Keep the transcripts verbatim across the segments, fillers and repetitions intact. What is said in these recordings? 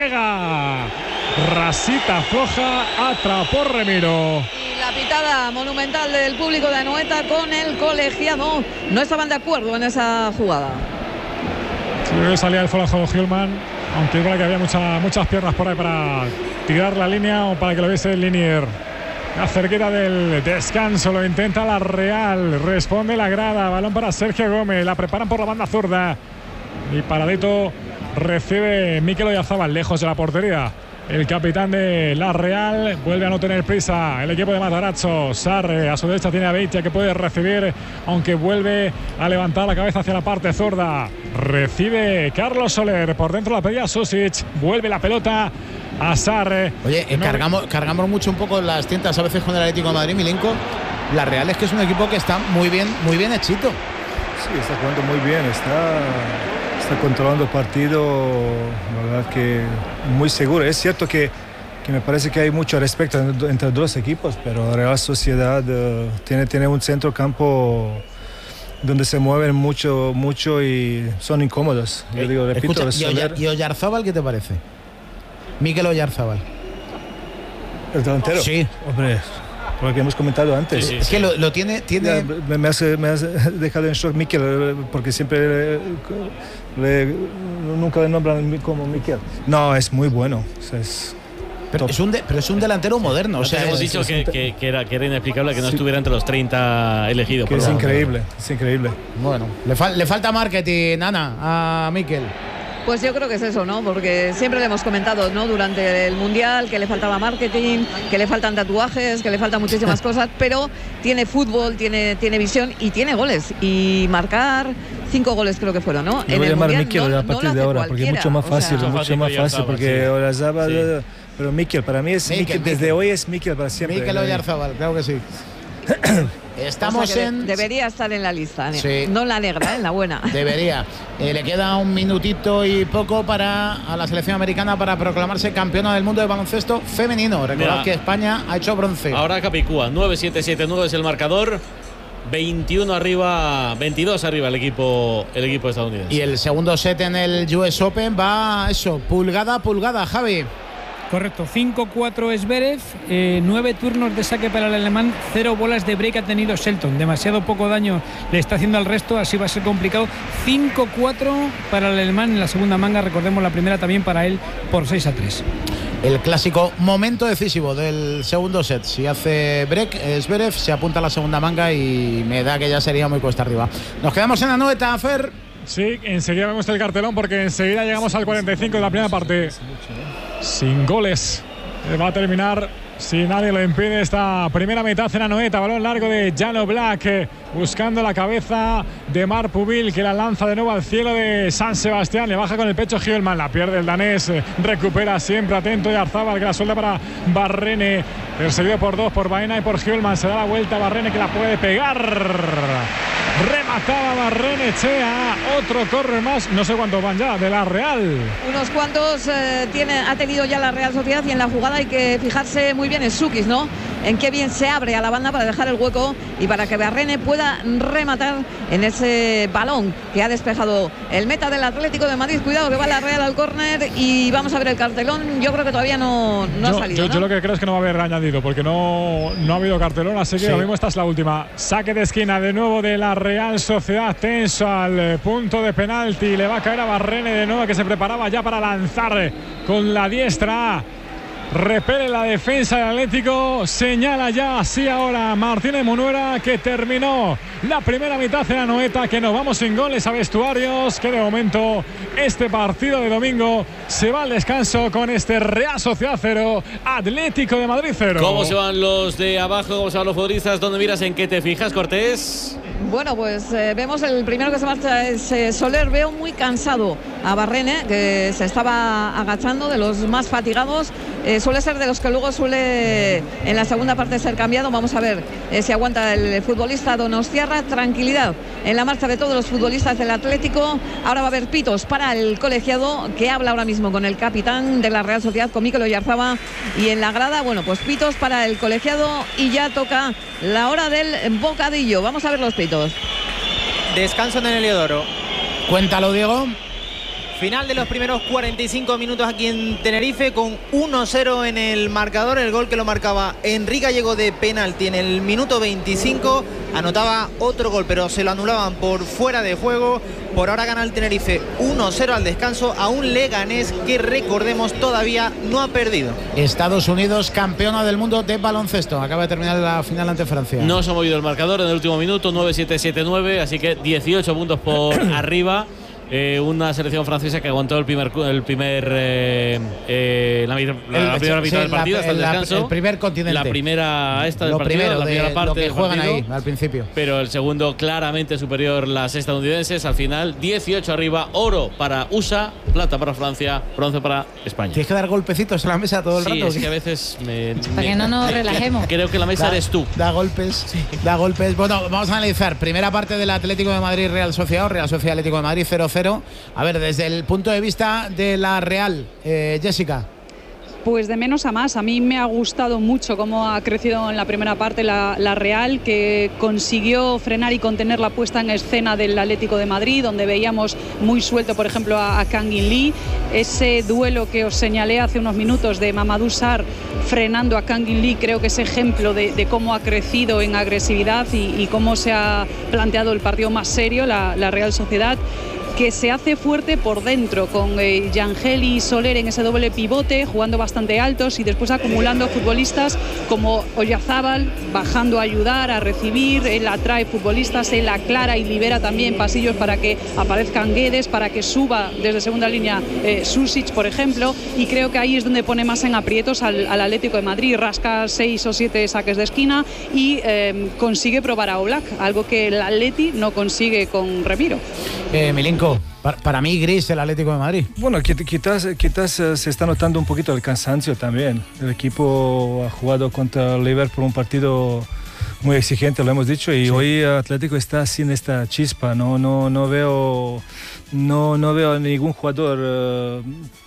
Rasita floja, atrapó Remiro. Y la pitada monumental del público de Anoeta con el colegiado. No estaban de acuerdo en esa jugada. Creo que salía el fuera de juego Hjulmand, aunque es verdad que había mucha, muchas piernas por ahí para tirar la línea o para que lo viese el Linier. La cerquita del descanso, lo intenta la Real, responde la grada, balón para Sergio Gómez, la preparan por la banda zurda y paradito recibe Mikel Oyarzabal, lejos de la portería. El capitán de la Real vuelve a no tener prisa. El equipo de Matarazzo. Sarre a su derecha tiene a Beitia, que puede recibir, aunque vuelve a levantar la cabeza hacia la parte zurda. Recibe Carlos Soler. Por dentro la pedía Susic. Vuelve la pelota a Sarre. Oye, eh, no... cargamos, cargamos mucho un poco las tintas a veces con el Atlético de Madrid, Milenko. La Real es que es un equipo que está muy bien, muy bien hechito. Sí, está jugando muy bien. Está... Está controlando el partido, la verdad que muy seguro. Es cierto que, que me parece que hay mucho respeto entre los dos equipos, pero Real Sociedad uh, tiene, tiene un centro campo donde se mueven mucho, mucho y son incómodos. Yo digo, repito, Escucha, ¿y, ¿Y Oyarzabal qué te parece? Mikel Oyarzabal. ¿El delantero? Sí. Hombre, por lo que hemos comentado antes. Sí, sí, es sí. que lo, lo tiene... tiene... Me, me, has, me has dejado en shock Mikel, porque siempre... Le, nunca le nombran como Mikel. No, es muy bueno. O sea, es, pero, es un de, pero es un delantero moderno. O sea, hemos es, dicho es, que, que, que, era, que era inexplicable que no sí. estuviera entre los treinta elegidos. Que es increíble, es increíble. Bueno, le, fal, le falta marketing, Ana, a Mikel. Pues yo creo que es eso, ¿no? Porque siempre le hemos comentado, ¿no? Durante el Mundial que le faltaba marketing, que le faltan tatuajes, que le faltan muchísimas cosas, pero tiene fútbol, tiene, tiene visión y tiene goles. Y marcar cinco goles creo que fueron, ¿no? Yo voy a llamar Mikel a partir no de ahora, porque es mucho más fácil, o sea, mucho más fácil, porque Oyarzabal, sí. Pero Mikel, para mí es Mikel, desde Mikel. Hoy es Mikel para siempre. Mikel Oyarzabal, claro que sí. Estamos o sea en... Debería estar en la lista, sí. No en la negra, en la buena. Debería. Eh, le queda un minutito y poco para a la selección americana para proclamarse campeona del mundo de baloncesto femenino. Recordad Mira, que España ha hecho bronce. Ahora Capicúa, nueve siete siete nueve es el marcador. veintiuno arriba, veintidós arriba el equipo, el equipo estadounidense. Y el segundo set en el U S Open va eso, pulgada a pulgada, Javi. Correcto, cinco cuatro Zverev, eh, nueve turnos de saque para el alemán, cero bolas de break ha tenido Shelton. Demasiado poco daño le está haciendo al resto, así va a ser complicado. cinco cuatro para el alemán en la segunda manga, recordemos la primera también para él por seis a tres. El clásico momento decisivo del segundo set. Si hace break, Zverev se apunta a la segunda manga y me da que ya sería muy cuesta arriba. Nos quedamos en la Anoeta, Fer. Sí, enseguida vemos el cartelón porque enseguida llegamos al cuarenta y cinco de la primera parte. Sin goles. Va a terminar, si nadie lo impide, esta primera mitad en Anoeta. Balón largo de Jano Black, eh, buscando la cabeza de Marc Pubil, que la lanza de nuevo al cielo de San Sebastián. Le baja con el pecho Hjulmand, la pierde el danés. Eh, recupera siempre atento Oyarzabal, que la suelta para Barrene. Perseguido por dos, por Baena y por Hjulmand. Se da la vuelta a Barrene, que la puede pegar. Remataba Barrenechea, otro corre más, no sé cuántos van ya de la Real. Unos cuantos eh, tiene, ha tenido ya la Real Sociedad, y en la jugada hay que fijarse muy bien en Sukis, ¿no? En qué bien se abre a la banda para dejar el hueco y para que Barrene pueda rematar en ese balón que ha despejado el meta del Atlético de Madrid. Cuidado que va la Real al córner y vamos a ver el cartelón. Yo creo que todavía no, no yo, ha salido, yo, ¿no? yo lo que creo es que no va a haber añadido porque no, no ha habido cartelón, así que sí. Lo mismo esta es la última. Saque de esquina de nuevo de la Real Sociedad, tenso al punto de penalti. Le va a caer a Barrene de nuevo, que se preparaba ya para lanzar con la diestra. Repele la defensa del Atlético. Señala ya así ahora Martínez Munuera que terminó la primera mitad en Anoeta, que nos vamos sin goles a vestuarios, que de momento este partido de domingo se va al descanso con este Real Sociedad cero, Atlético de Madrid cero. ¿Cómo se van los de abajo? ¿Cómo se van los futbolistas? ¿Dónde miras? ¿En qué te fijas, Cortés? Bueno, pues eh, vemos el primero que se marcha es eh, Soler. Veo muy cansado a Barrene, que se estaba agachando, de los más fatigados. Eh, suele ser de los que luego suele en la segunda parte ser cambiado. Vamos a ver eh, si aguanta el futbolista Donostiarra. Tranquilidad en la marcha de todos los futbolistas del Atlético. Ahora va a haber pitos para el colegiado, que habla ahora mismo con el capitán de la Real Sociedad, con Mikel Oyarzabal, y en la grada, bueno, pues pitos para el colegiado y ya toca la hora del bocadillo. Vamos a ver los pitos. Descanso en el Heliodoro. Cuéntalo, Diego. Final de los primeros cuarenta y cinco minutos aquí en Tenerife, con uno cero en el marcador. El gol que lo marcaba Enrique Gallego de penalti en el minuto veinticinco. Anotaba otro gol, pero se lo anulaban por fuera de juego. Por ahora gana el Tenerife uno cero al descanso a un Leganés que, recordemos, todavía no ha perdido. Estados Unidos, campeona del mundo de baloncesto. Acaba de terminar la final ante Francia. No se ha movido el marcador en el último minuto, nueve siete siete nueve, así que dieciocho puntos por arriba. Eh, una selección francesa que aguantó el primer el primer eh, eh, la, la, el, la primera sí, mitad del partido la, hasta el descanso. El primer continente. La primera esta del lo partido, primero la primera de, parte lo que del juegan partido, ahí al principio. Pero el segundo claramente superior las estadounidenses. Al final dieciocho arriba, oro para U S A, plata para Francia, bronce para España. Tienes que dar golpecitos a la mesa todo el sí, rato. Es que a veces me, para me, que no nos relajemos. Creo que la mesa da, eres tú. Da golpes, sí. da golpes. Bueno, vamos a analizar primera parte del Atlético de Madrid Real Sociedad, Real Sociedad Atlético de Madrid cero cero. A ver, desde el punto de vista de la Real, eh, Jessica. Pues de menos a más. A mí me ha gustado mucho cómo ha crecido en la primera parte la, la Real, que consiguió frenar y contener la puesta en escena del Atlético de Madrid, donde veíamos muy suelto, por ejemplo, a, a Kangin Lee. Ese duelo que os señalé hace unos minutos de Mamadou Sarr frenando a Kangin Lee, creo que es ejemplo de, de cómo ha crecido en agresividad y, y cómo se ha planteado el partido más serio, la, la Real Sociedad, que se hace fuerte por dentro, con eh, Yangel y Soler en ese doble pivote, jugando bastante altos y después acumulando futbolistas como Oyarzabal, bajando a ayudar, a recibir. Él atrae futbolistas, él aclara y libera también pasillos para que aparezcan Guedes, para que suba desde segunda línea eh, Susic, por ejemplo, y creo que ahí es donde pone más en aprietos al, al Atlético de Madrid. Rasca seis o siete saques de esquina y eh, consigue probar a Oblak, algo que el Atleti no consigue con Remiro. Eh, Milinko, para, para mí gris el Atlético de Madrid. Bueno, quizás, quizás se está notando un poquito el cansancio también. El equipo ha jugado contra el Liverpool un partido muy exigente, lo hemos dicho, y sí. Hoy Atlético está sin esta chispa. No, no, no veo, no, no veo a ningún jugador uh,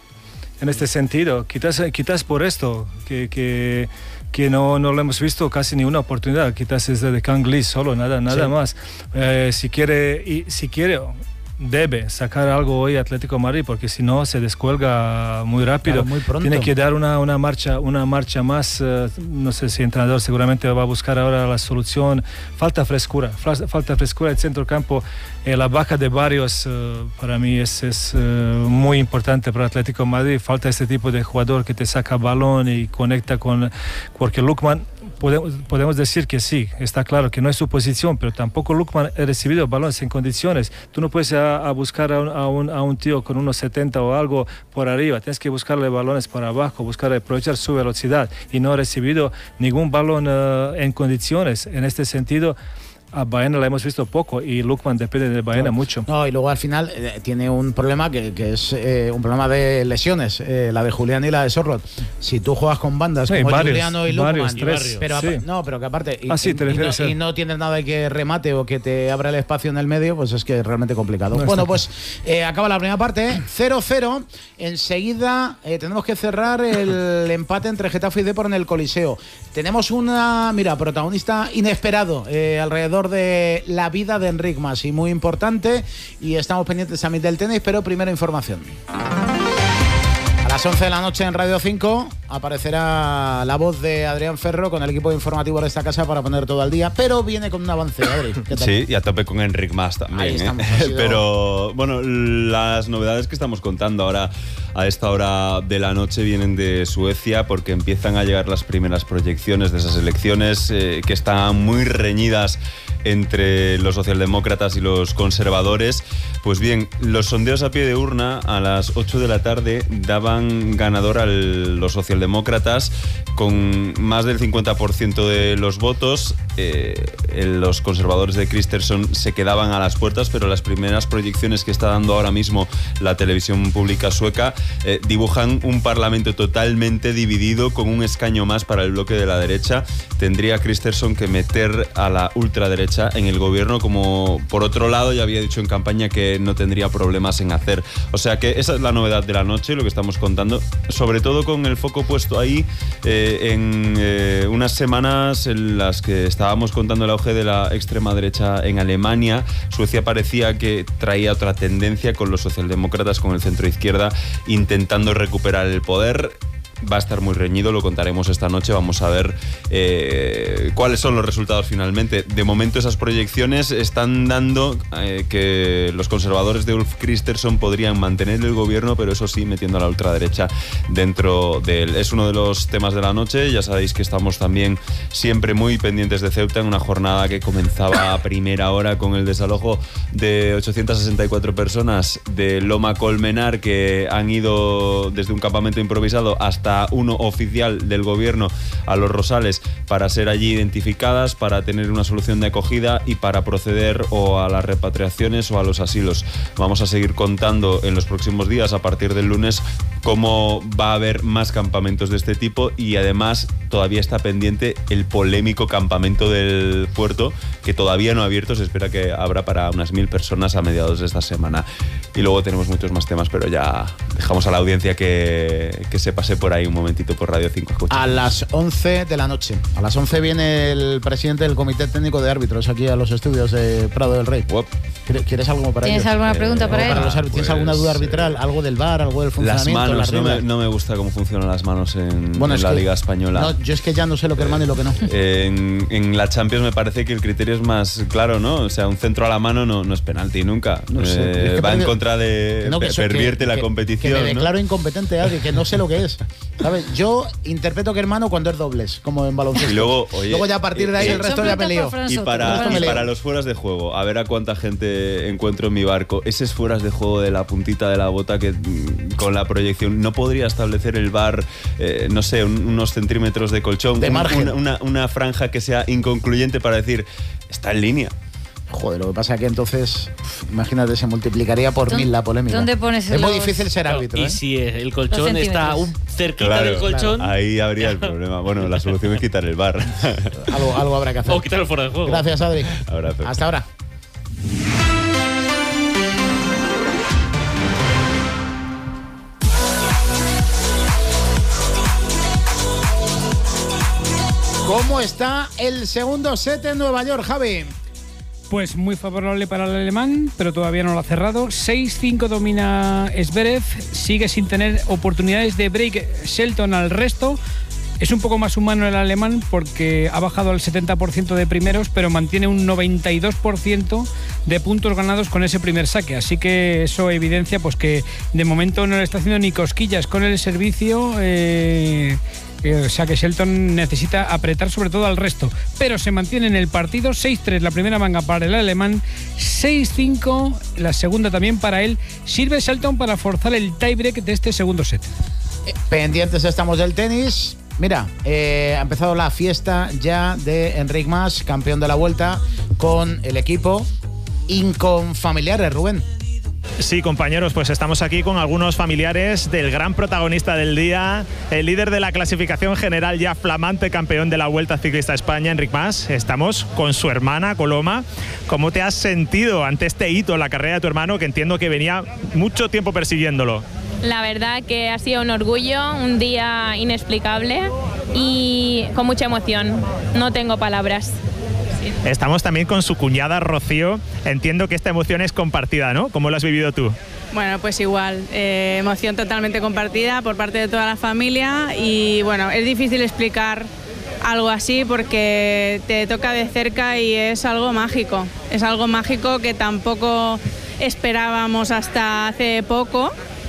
en este sentido. Quizás, quizás por esto que, que que no, no lo hemos visto casi ni una oportunidad. Quizás es de Kang Lee solo, nada, nada sí. más. Eh, si quiere, y si quiere, debe sacar algo hoy Atlético de Madrid, porque si no se descuelga muy rápido. Claro, muy pronto. Tiene que dar una, una marcha, una marcha más. Uh, no sé si el entrenador seguramente va a buscar ahora la solución. Falta frescura, falta frescura en el centro campo. Eh, la baja de varios uh, para mí es, es uh, muy importante para Atlético de Madrid. Falta este tipo de jugador que te saca balón y conecta con, porque Lookman, podemos, podemos decir que sí, está claro que no es su posición, pero tampoco Lookman ha recibido balones en condiciones. Tú no puedes a, a buscar a un, a, un, a un tío con unos setenta o algo por arriba, tienes que buscarle balones por abajo, buscar aprovechar su velocidad, y no ha recibido ningún balón uh, en condiciones. En este sentido, a Baena la hemos visto poco y Lookman depende de Baena no, mucho. No, y luego al final eh, tiene un problema que, que es eh, un problema de lesiones, eh, la de Julián y la de Sorlot. Si tú juegas con bandas sí, como varios, Juliano y Lookman, tres, pero sí. no, pero que aparte y, ah, sí, te y, no, y no tienes nada de que remate o que te abra el espacio en el medio, pues es que es realmente complicado. No bueno, pues eh, acaba la primera parte, cero cero. Enseguida eh, tenemos que cerrar el empate entre Getafe y Depor en el Coliseo. Tenemos una, mira, protagonista inesperado eh, alrededor de la vida de Enric Mas, y muy importante, y estamos pendientes también del tenis, pero primera información. A las once de la noche en Radio cinco aparecerá la voz de Adrián Ferro con el equipo informativo de esta casa para poner todo al día, pero viene con un avance, Adri. ¿Qué tal? Sí, y a tope con Enric Mas también. Ahí estamos, ¿eh? sido... Pero bueno, las novedades que estamos contando ahora a esta hora de la noche vienen de Suecia, porque empiezan a llegar las primeras proyecciones de esas elecciones eh, que están muy reñidas entre los socialdemócratas y los conservadores. Pues bien, los sondeos a pie de urna a las ocho de la tarde daban ganador a los socialdemócratas con más del cincuenta por ciento de los votos. Eh, los conservadores de Kristersson se quedaban a las puertas, pero las primeras proyecciones que está dando ahora mismo la televisión pública sueca eh, dibujan un parlamento totalmente dividido, con un escaño más para el bloque de la derecha. Tendría Kristersson que meter a la ultraderecha en el gobierno, como por otro lado ya había dicho en campaña que no tendría problemas en hacer. O sea que esa es la novedad de la noche, lo que estamos contando, sobre todo con el foco poco puesto ahí eh, en eh, unas semanas en las que estábamos contando el auge de la extrema derecha en Alemania. Suecia parecía que traía otra tendencia con los socialdemócratas, con el centro izquierda, intentando recuperar el poder. Va a estar muy reñido, lo contaremos esta noche. Vamos a ver eh, cuáles son los resultados finalmente. De momento esas proyecciones están dando eh, que los conservadores de Ulf Kristersson podrían mantener el gobierno, pero eso sí, metiendo a la ultraderecha dentro de él. Es uno de los temas de la noche. Ya sabéis que estamos también siempre muy pendientes de Ceuta, en una jornada que comenzaba a primera hora con el desalojo de ochocientas sesenta y cuatro personas de Loma Colmenar, que han ido desde un campamento improvisado hasta uno oficial del gobierno a Los Rosales para ser allí identificadas, para tener una solución de acogida y para proceder o a las repatriaciones o a los asilos. Vamos a seguir contando en los próximos días, a partir del lunes, cómo va a haber más campamentos de este tipo, y además todavía está pendiente el polémico campamento del puerto, que todavía no ha abierto. Se espera que abra para unas mil personas a mediados de esta semana. Y luego tenemos muchos más temas, pero ya dejamos a la audiencia que, que se pase por ahí un momentito por Radio cinco. Escucha. A las once de la noche. A las once viene el presidente del Comité Técnico de Árbitros aquí a los estudios de Prado del Rey. What? ¿Quieres algo para ¿Tienes ellos? alguna pregunta eh, para él? Para los árbitros. ¿Tienes pues, alguna duda arbitral? ¿Algo del V A R? ¿Algo del funcionamiento? Las manos, las no, me, reglas? no me gusta cómo funcionan las manos en, bueno, en la que, Liga Española. No, yo es que ya no sé lo que es mano y lo que no. En, en la Champions me parece que el criterio es más claro, ¿no? O sea, un centro a la mano no, no es penalti nunca. No sé, eh, es que va parece, en contra de... no, que per, pervierte que, la que, competición, que me ¿no? declaro incompetente, Adri, que no sé lo que es. ¿Sabes? Yo interpreto que hermano cuando es dobles, como en baloncesto. Y luego, oye, luego ya a partir de ahí eh, el resto ya peleo. Y para, y para los fueras de juego, a ver a cuánta gente encuentro en mi barco. Esos fueras de juego de la puntita de la bota que con la proyección no podría establecer el V A R, eh, no sé, un, unos centímetros de colchón, de un, margen. Una, una, una franja que sea inconcluyente para decir, está en línea. Joder, lo que pasa es que entonces, imagínate, se multiplicaría por mil la polémica. ¿Dónde pones Es los... muy difícil ser árbitro. Y ¿eh? si el colchón está un cerquita claro, del colchón. Claro. Ahí habría el problema. Bueno, la solución es quitar el V A R. algo, algo habrá que hacer. O quitarlo fuera de juego. Gracias, Adri. Abrazo. Hasta ahora. ¿Cómo está el segundo set en Nueva York, Javi? Pues muy favorable para el alemán, pero todavía no lo ha cerrado. seis cinco domina Zverev, sigue sin tener oportunidades de break Shelton al resto. Es un poco más humano el alemán porque ha bajado al setenta por ciento de primeros, pero mantiene un noventa y dos por ciento de puntos ganados con ese primer saque. Así que eso evidencia pues que de momento no le está haciendo ni cosquillas con el servicio. Eh, O sea que Shelton necesita apretar sobre todo al resto. Pero se mantiene en el partido. seis tres la primera manga para el alemán. seis cinco la segunda también para él. Sirve Shelton para forzar el tiebreak de este segundo set. Pendientes estamos del tenis. Mira, eh, ha empezado la fiesta ya de Enric Mas, campeón de la Vuelta, con el equipo inconfamiliares, Rubén. Sí, compañeros, pues estamos aquí con algunos familiares del gran protagonista del día, el líder de la clasificación general, ya flamante campeón de la Vuelta Ciclista a España, Enric Mas. Estamos con su hermana, Coloma. ¿Cómo te has sentido ante este hito en la carrera de tu hermano, que entiendo que venía mucho tiempo persiguiéndolo? La verdad que ha sido un orgullo, un día inexplicable y con mucha emoción. No tengo palabras. Estamos también con su cuñada Rocío. Entiendo que esta emoción es compartida, ¿no? ¿Cómo lo has vivido tú? Bueno, pues igual, eh, emoción totalmente compartida por parte de toda la familia y bueno, es difícil explicar algo así porque te toca de cerca y es algo mágico. Es algo mágico que tampoco esperábamos hasta hace poco.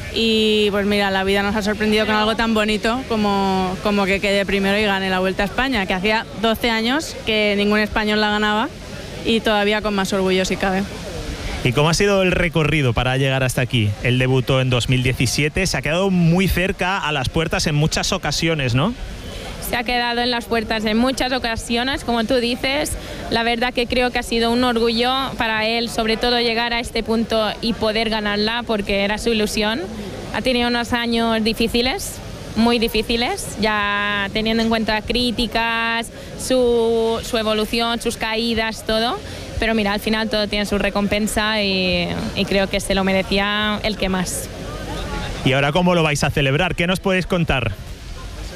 Y pues mira, la vida nos ha sorprendido con algo tan bonito como, como que quede primero y gane la Vuelta a España, que hacía doce años que ningún español la ganaba y todavía con más orgullo si cabe. ¿Y cómo ha sido el recorrido para llegar hasta aquí? Él debutó en dos mil diecisiete, se ha quedado muy cerca a las puertas en muchas ocasiones, ¿no? Se ha quedado en las puertas en muchas ocasiones, como tú dices. La verdad que creo que ha sido un orgullo para él, sobre todo llegar a este punto y poder ganarla, porque era su ilusión. Ha tenido unos años difíciles, muy difíciles, ya teniendo en cuenta críticas, su, su evolución, sus caídas, todo. Pero mira, al final todo tiene su recompensa y, y creo que se lo merecía el que más. ¿Y ahora cómo lo vais a celebrar? ¿Qué nos podéis contar?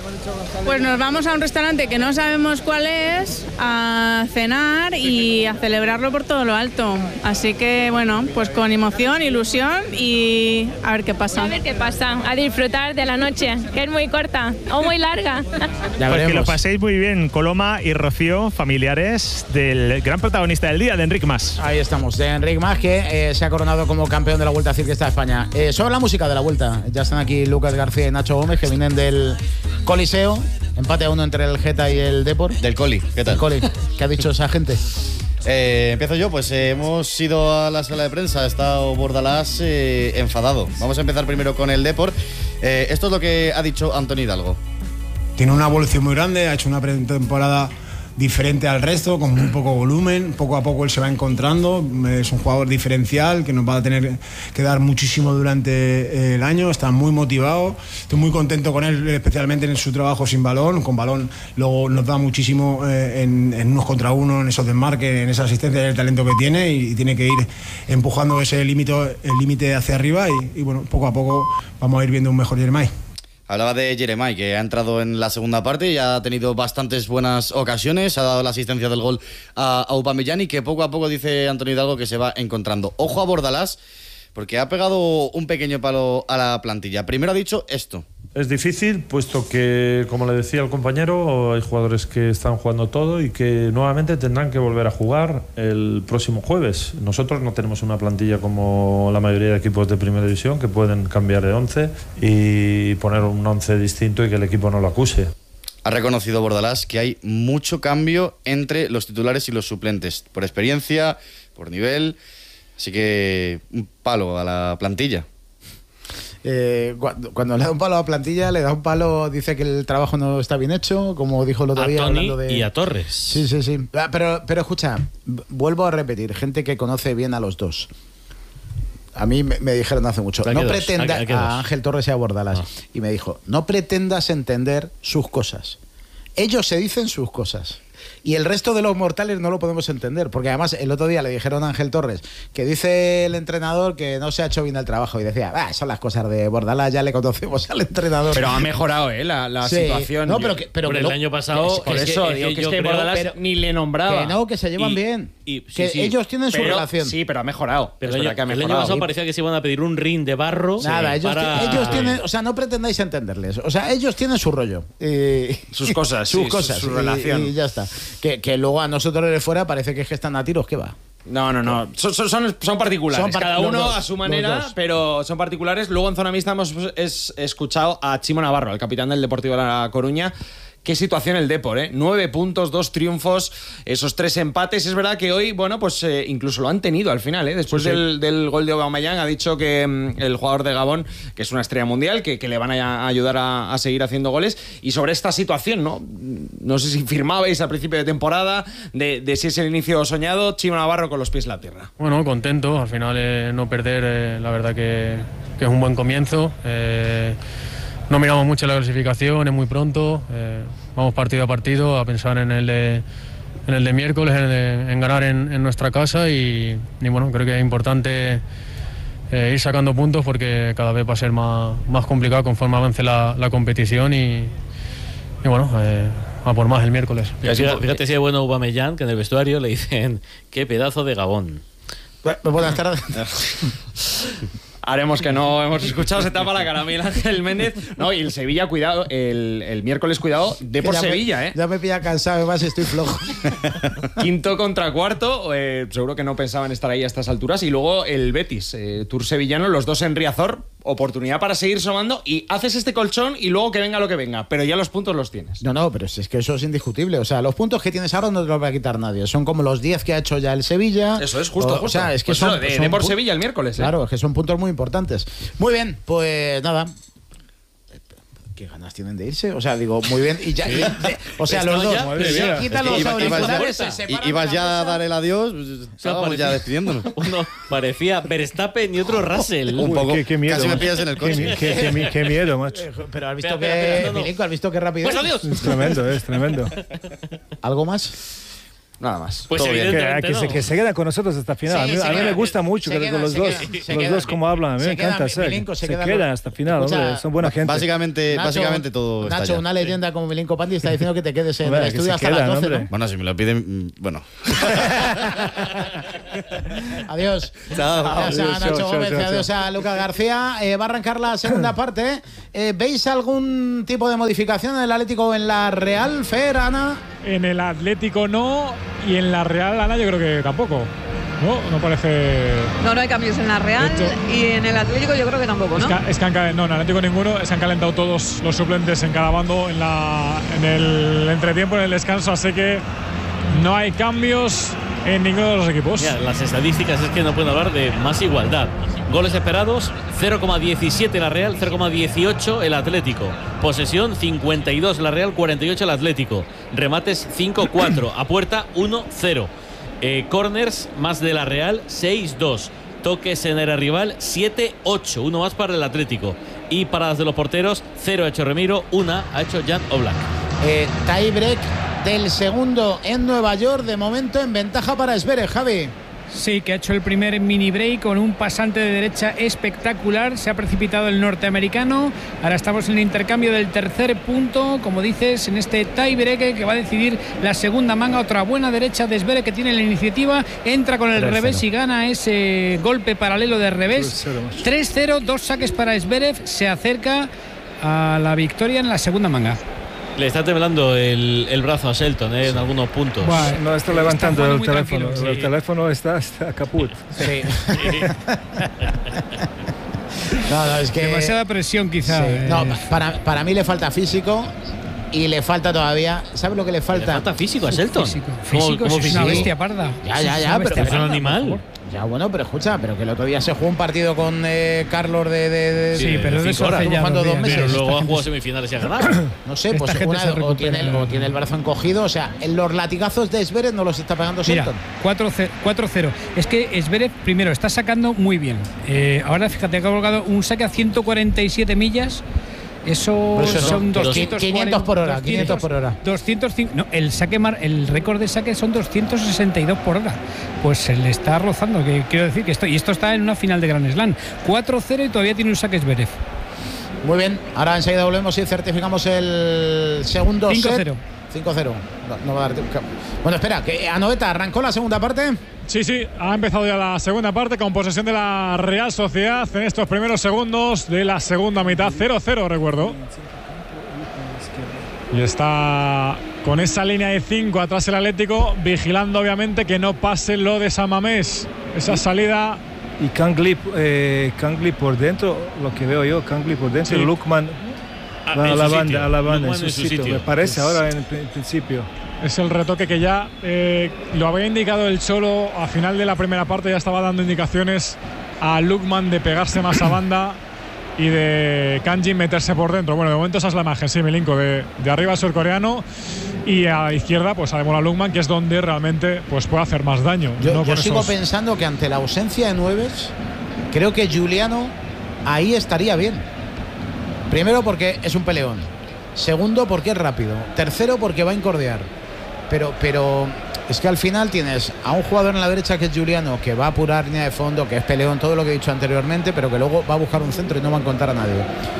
Pues nos vamos a un restaurante que no sabemos cuál es, a cenar y a celebrarlo por todo lo alto. Así que, bueno, pues con emoción, ilusión y a ver qué pasa. A ver qué pasa, a disfrutar de la noche, que es muy corta o muy larga. Ya pues que lo paséis muy bien, Coloma y Rocío, familiares del gran protagonista del día, de Enric Mas. Ahí estamos, de Enric Mas, que eh, se ha coronado como campeón de la Vuelta Ciclista de España. Eh, sobre la música de la Vuelta, ya están aquí Lucas García y Nacho Gómez, que vienen del Coliseo. Empate a uno entre el Geta y el Depor. Del Coli, ¿qué tal? El Coli. ¿Qué ha dicho esa gente? Eh, empiezo yo, pues eh, hemos ido a la sala de prensa, ha estado Bordalás eh, enfadado. Vamos a empezar primero con el Depor. Eh, esto es lo que ha dicho Antonio Hidalgo. Tiene una evolución muy grande, ha hecho una pretemporada diferente al resto, con muy poco volumen. Poco a poco él se va encontrando, es un jugador diferencial que nos va a tener que dar muchísimo durante el año. Está muy motivado, estoy muy contento con él, especialmente en su trabajo sin balón. Con balón luego nos da muchísimo eh, en, en unos contra uno, en esos desmarques, en esa asistencia, en el talento que tiene, y, y tiene que ir empujando ese límite el límite hacia arriba y, y bueno, poco a poco vamos a ir viendo un mejor Jeremai. Hablaba de Jeremai, que ha entrado en la segunda parte y ha tenido bastantes buenas ocasiones, ha dado la asistencia del gol a, a Upamecano, y que poco a poco, dice Antonio Hidalgo, que se va encontrando. Ojo a Bordalás, porque ha pegado un pequeño palo a la plantilla. Primero ha dicho esto. Es difícil, puesto que, como le decía el compañero, hay jugadores que están jugando todo y que nuevamente tendrán que volver a jugar el próximo jueves. Nosotros no tenemos una plantilla como la mayoría de equipos de primera división, que pueden cambiar de once y poner un once distinto y que el equipo no lo acuse. Ha reconocido Bordalás que hay mucho cambio entre los titulares y los suplentes, por experiencia, por nivel, así que un palo a la plantilla. Eh, cuando, cuando le da un palo a la plantilla, le da un palo, dice que el trabajo no está bien hecho, como dijo el otro día. A Toni hablando de... y a Torres. Sí, sí, sí. Pero, pero escucha, vuelvo a repetir, gente que conoce bien a los dos. A mí me, me dijeron hace mucho, no pretenda a Ángel Torres y a Bordalás, ah. y me dijo, no pretendas entender sus cosas. Ellos se dicen sus cosas. Y el resto de los mortales no lo podemos entender, porque además el otro día le dijeron a Ángel Torres que dice el entrenador que no se ha hecho bien el trabajo, y decía, ah, son las cosas de Bordalás, ya le conocemos al entrenador. Pero ha mejorado, ¿eh? La, la sí. situación. No, pero que, pero por que el lo, año pasado, por es eso que, digo es que, que, es que creo, Bordalás pero, ni le nombraba. Que no, que se llevan y, bien. Y, sí, que sí, ellos tienen pero, su relación. Sí, pero ha mejorado. Pero el, año, que ha mejorado. el año pasado parecía que se iban a pedir un ring de barro. Nada, ellos, para... ellos tienen, o sea, no pretendáis entenderles. O sea, ellos tienen su rollo. Y, sus cosas, sus sí, cosas. Su, su y, relación. Y ya está. Que, que luego a nosotros de fuera parece que es que están a tiros, ¿qué va? No, no, no. Son, son, son particulares. Son par Cada uno dos, a su manera, pero son particulares. Luego en Zona Mixta hemos es, escuchado a Chimo Navarro, el capitán del Deportivo de La Coruña. Qué situación el Depor, ¿eh? Nueve puntos, dos triunfos, esos tres empates. Es verdad que hoy, bueno, pues eh, incluso lo han tenido al final, ¿eh? Después sí, sí. Del, del gol de Aubameyang ha dicho que um, el jugador de Gabón, que es una estrella mundial, que, que le van a, a ayudar a, a seguir haciendo goles. Y sobre esta situación, ¿no? No sé si firmabais al principio de temporada, de, de si es el inicio soñado. Chimo Navarro con los pies en la tierra. Bueno, contento. Al final eh, no perder, eh, la verdad que, que es un buen comienzo. Eh, No miramos mucho la clasificación, es muy pronto, eh, vamos partido a partido a pensar en el de, en el de miércoles, en, el de, en ganar en, en nuestra casa y, y bueno, creo que es importante eh, ir sacando puntos porque cada vez va a ser más, más complicado conforme avance la, la competición y, y bueno, eh, a por más el miércoles. Fíjate, fíjate si es bueno Aubameyang, que en el vestuario le dicen qué pedazo de Gabón. Buenas tardes. Haremos que no hemos escuchado, se tapa la cara Miguel Ángel Méndez. No, y el Sevilla, cuidado, el, el miércoles, cuidado, de por Sevilla, ¿eh? Ya me pilla cansado, además estoy flojo. Quinto contra cuarto, eh, seguro que no pensaban estar ahí a estas alturas. Y luego el Betis, eh, Tour sevillano, los dos en Riazor, oportunidad para seguir sumando y haces este colchón y luego que venga lo que venga, pero ya los puntos los tienes. No, no, pero es que eso es indiscutible. O sea, los puntos que tienes ahora no te los va a quitar nadie. Son como los diez que ha hecho ya el Sevilla. Eso es, justo, o, justo. O sea, es que pues son, eso, de, son de por Sevilla el miércoles. ¿eh? Claro, es que son puntos muy importantes. Muy bien, pues nada. ¿Qué ganas tienen de irse? O sea, digo, muy bien. Y ya, sí. y, de, o sea, los dos. Se quitan los auriculares, se separan. Y vas ya a dar el adiós. Estábamos ya despidiéndonos. Uno parecía Verstappen y otro Russell. Un poco. Qué, qué miedo, casi macho. me pillas en el coche. Qué, qué, qué, qué miedo, macho. Pero has visto espera, que. espera, no, no. Milico, ¿has visto qué rápido? Pues adiós. Es tremendo, es tremendo. ¿Algo más? Nada más. Pues Todo bien. Que, que, se, que se queda con nosotros hasta el final. Sí, a mí, a mí queda, me gusta mucho que queda, los dos, queda, los queda, dos como hablan. A mí me encanta. Queda, Milinko, se, se queda, quedan hasta el final. Escucha, hombre, son buena gente. Básicamente, Nacho, básicamente todo Nacho, está ya. una leyenda como Milinko Pandi está diciendo que te quedes en Hombre, el que estudio se hasta quedan, las doce, hombre. ¿no? Bueno, si me lo piden, bueno. Adiós. Chao. Adiós Adiós, a Nacho chao, Gómez, chao, chao. adiós a Lucas García. Eh, va a arrancar la segunda parte. Eh, ¿Veis algún tipo de modificación en el Atlético o en la Real, Fer, Ana? En el Atlético no, y en la Real, Ana, yo creo que tampoco. No, no parece. No, no hay cambios en la Real De hecho, y en el Atlético yo creo que tampoco, Es ¿no? que, es que han, cal- no, en el Atlético ninguno. Es que han calentado todos los suplentes en cada bando en, la, en el entretiempo, en el descanso. Así que no hay cambios en ninguno de los equipos. Mira, las estadísticas es que no pueden hablar de más igualdad. Goles esperados, cero coma diecisiete la Real, cero coma dieciocho el Atlético. Posesión, cincuenta y dos la Real, cuarenta y ocho el Atlético. Remates, cinco cuatro. A puerta, uno cero. Eh, corners, más de la Real, seis dos. Toques en el rival, siete ocho. Uno más para el Atlético. Y paradas de los porteros, cero ha hecho Remiro, una ha hecho Jan Oblak. Eh, tie break del segundo en Nueva York, de momento en ventaja para Zverev, Javi. Sí, que ha hecho el primer mini break con un pasante de derecha espectacular. Se ha precipitado el norteamericano. Ahora estamos en el intercambio del tercer punto, como dices, en este tie break que va a decidir la segunda manga. Otra buena derecha de Zverev, que tiene la iniciativa. Entra con el revés y gana ese golpe paralelo de revés. tres cero, dos saques para Zverev. Se acerca a la victoria en la segunda manga. Le está temblando el, el brazo a Shelton eh, en algunos puntos. Buah, no está levantando está el teléfono. tranquilo, El sí. teléfono está, está caput. Sí. No, no, es que demasiada presión quizá. Sí. eh. No, para, para mí le falta físico y le falta todavía. ¿Sabes lo que le falta? ¿Le falta físico a Shelton? Físico, ¿Cómo- físico, cómo sí, es una físico? bestia parda. Ya, ya, Sí, ya, es una pero bestia es un parda, animal. por favor. Ya, bueno, pero escucha, pero que el otro día se jugó un partido con eh, Carlos de, de, de- Sí, de- pero de cinco eso horas, hace ya jugando dos dos días. meses. Pero luego ha jugado semifinales y ha ganado. No sé, Esta pues gente una, se o, recupera. tiene el, o tiene el brazo encogido. O sea, en los latigazos de Zverev no los está pagando Mira, Shelton. cuatro cero. Es que Zverev primero está sacando muy bien. Eh, ahora fíjate, ha colgado un saque a ciento cuarenta y siete millas. Eso, Por eso no, son dos- doscientos quinientos por hora, quinientos por hora. doscientos cinco, no, el saque mar, el récord de saque son doscientos sesenta y dos por hora. Pues se le está rozando, que quiero decir que esto y esto está en una final de Grand Slam. cuatro cero y todavía tiene un saque Zverev. Muy bien, ahora enseguida volvemos y certificamos el segundo cinco set. cero. cinco cero. No, no va a dar tiempo. Bueno, espera, que Anoeta arrancó la segunda parte. Sí, sí, ha empezado ya la segunda parte con posesión de la Real Sociedad en estos primeros segundos de la segunda mitad. cero cero, recuerdo. Y está con esa línea de cinco atrás el Atlético, vigilando obviamente que no pase lo de San Mamés. Esa salida. Y Kangli, eh, Kangli por dentro, lo que veo yo, Kangli por dentro, Sí. Lukman Ah, va en a su la sitio. banda, a la banda en Lukman su, sitio. Me parece Es- ahora en, el pri- principio. Es el retoque que ya eh, lo había indicado el Cholo a final de la primera parte. Ya estaba dando indicaciones a Lukman de pegarse más a banda y de Kanji meterse por dentro. Bueno, de momento esa es la imagen, sí, Milinko, de, de arriba el surcoreano y a la izquierda pues a Demola Lukman, que es donde realmente pues puede hacer más daño. Yo, no yo con sigo esos- pensando que ante la ausencia de nueves, creo que Giuliano ahí estaría bien. Primero porque es un peleón. Segundo porque es rápido. Tercero porque va a incordiar. Pero, pero es que al final tienes a un jugador en la derecha que es Giuliano, que va a apurar línea de fondo, que es peleón, todo lo que he dicho anteriormente, pero que luego va a buscar un centro y no va a encontrar a nadie.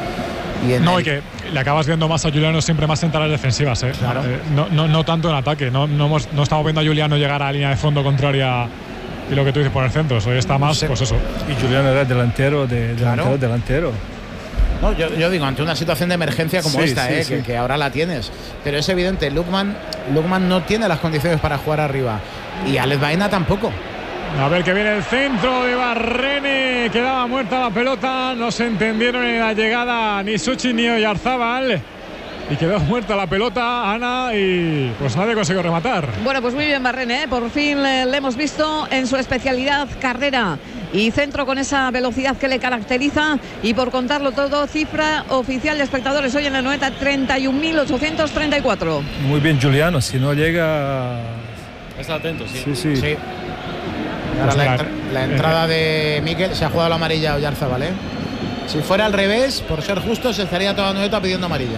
Y en No, el- y que le acabas viendo más a Juliano siempre más en tareas defensivas, ¿eh? Claro. Eh, no, no, no tanto en ataque. No, no, hemos, no estamos viendo a Juliano llegar a la línea de fondo contraria y lo que tú dices por el centro. Hoy está más, pues eso. Y Julián era delantero, de, delantero, Claro. delantero. No, yo, yo digo, ante una situación de emergencia como Sí, esta, sí, eh, sí. Que, que ahora la tienes. Pero es evidente, Lukman, Lukman no tiene las condiciones para jugar arriba. Y Alex Baena tampoco. A ver que viene el centro de Barrene. Quedaba muerta la pelota. No se entendieron en la llegada ni Suchi ni Oyarzábal. Y quedó muerta la pelota, Ana, y pues nadie consiguió rematar. Bueno, pues muy bien Barrene, ¿eh? Por fin le, le hemos visto en su especialidad carrera y centro con esa velocidad que le caracteriza. Y por contarlo todo, cifra oficial de espectadores hoy en el Anoeta, treinta y un mil ochocientos treinta y cuatro. Muy bien, Giuliano. Si no llega. Está atento, sí. Sí, sí. Sí. Ahora Pues la, la- entra- la entrada de Miquel se ha jugado la amarilla a Oyarzábal, ¿eh? Si fuera al revés, por ser justo, se estaría toda Anoeta pidiendo amarilla.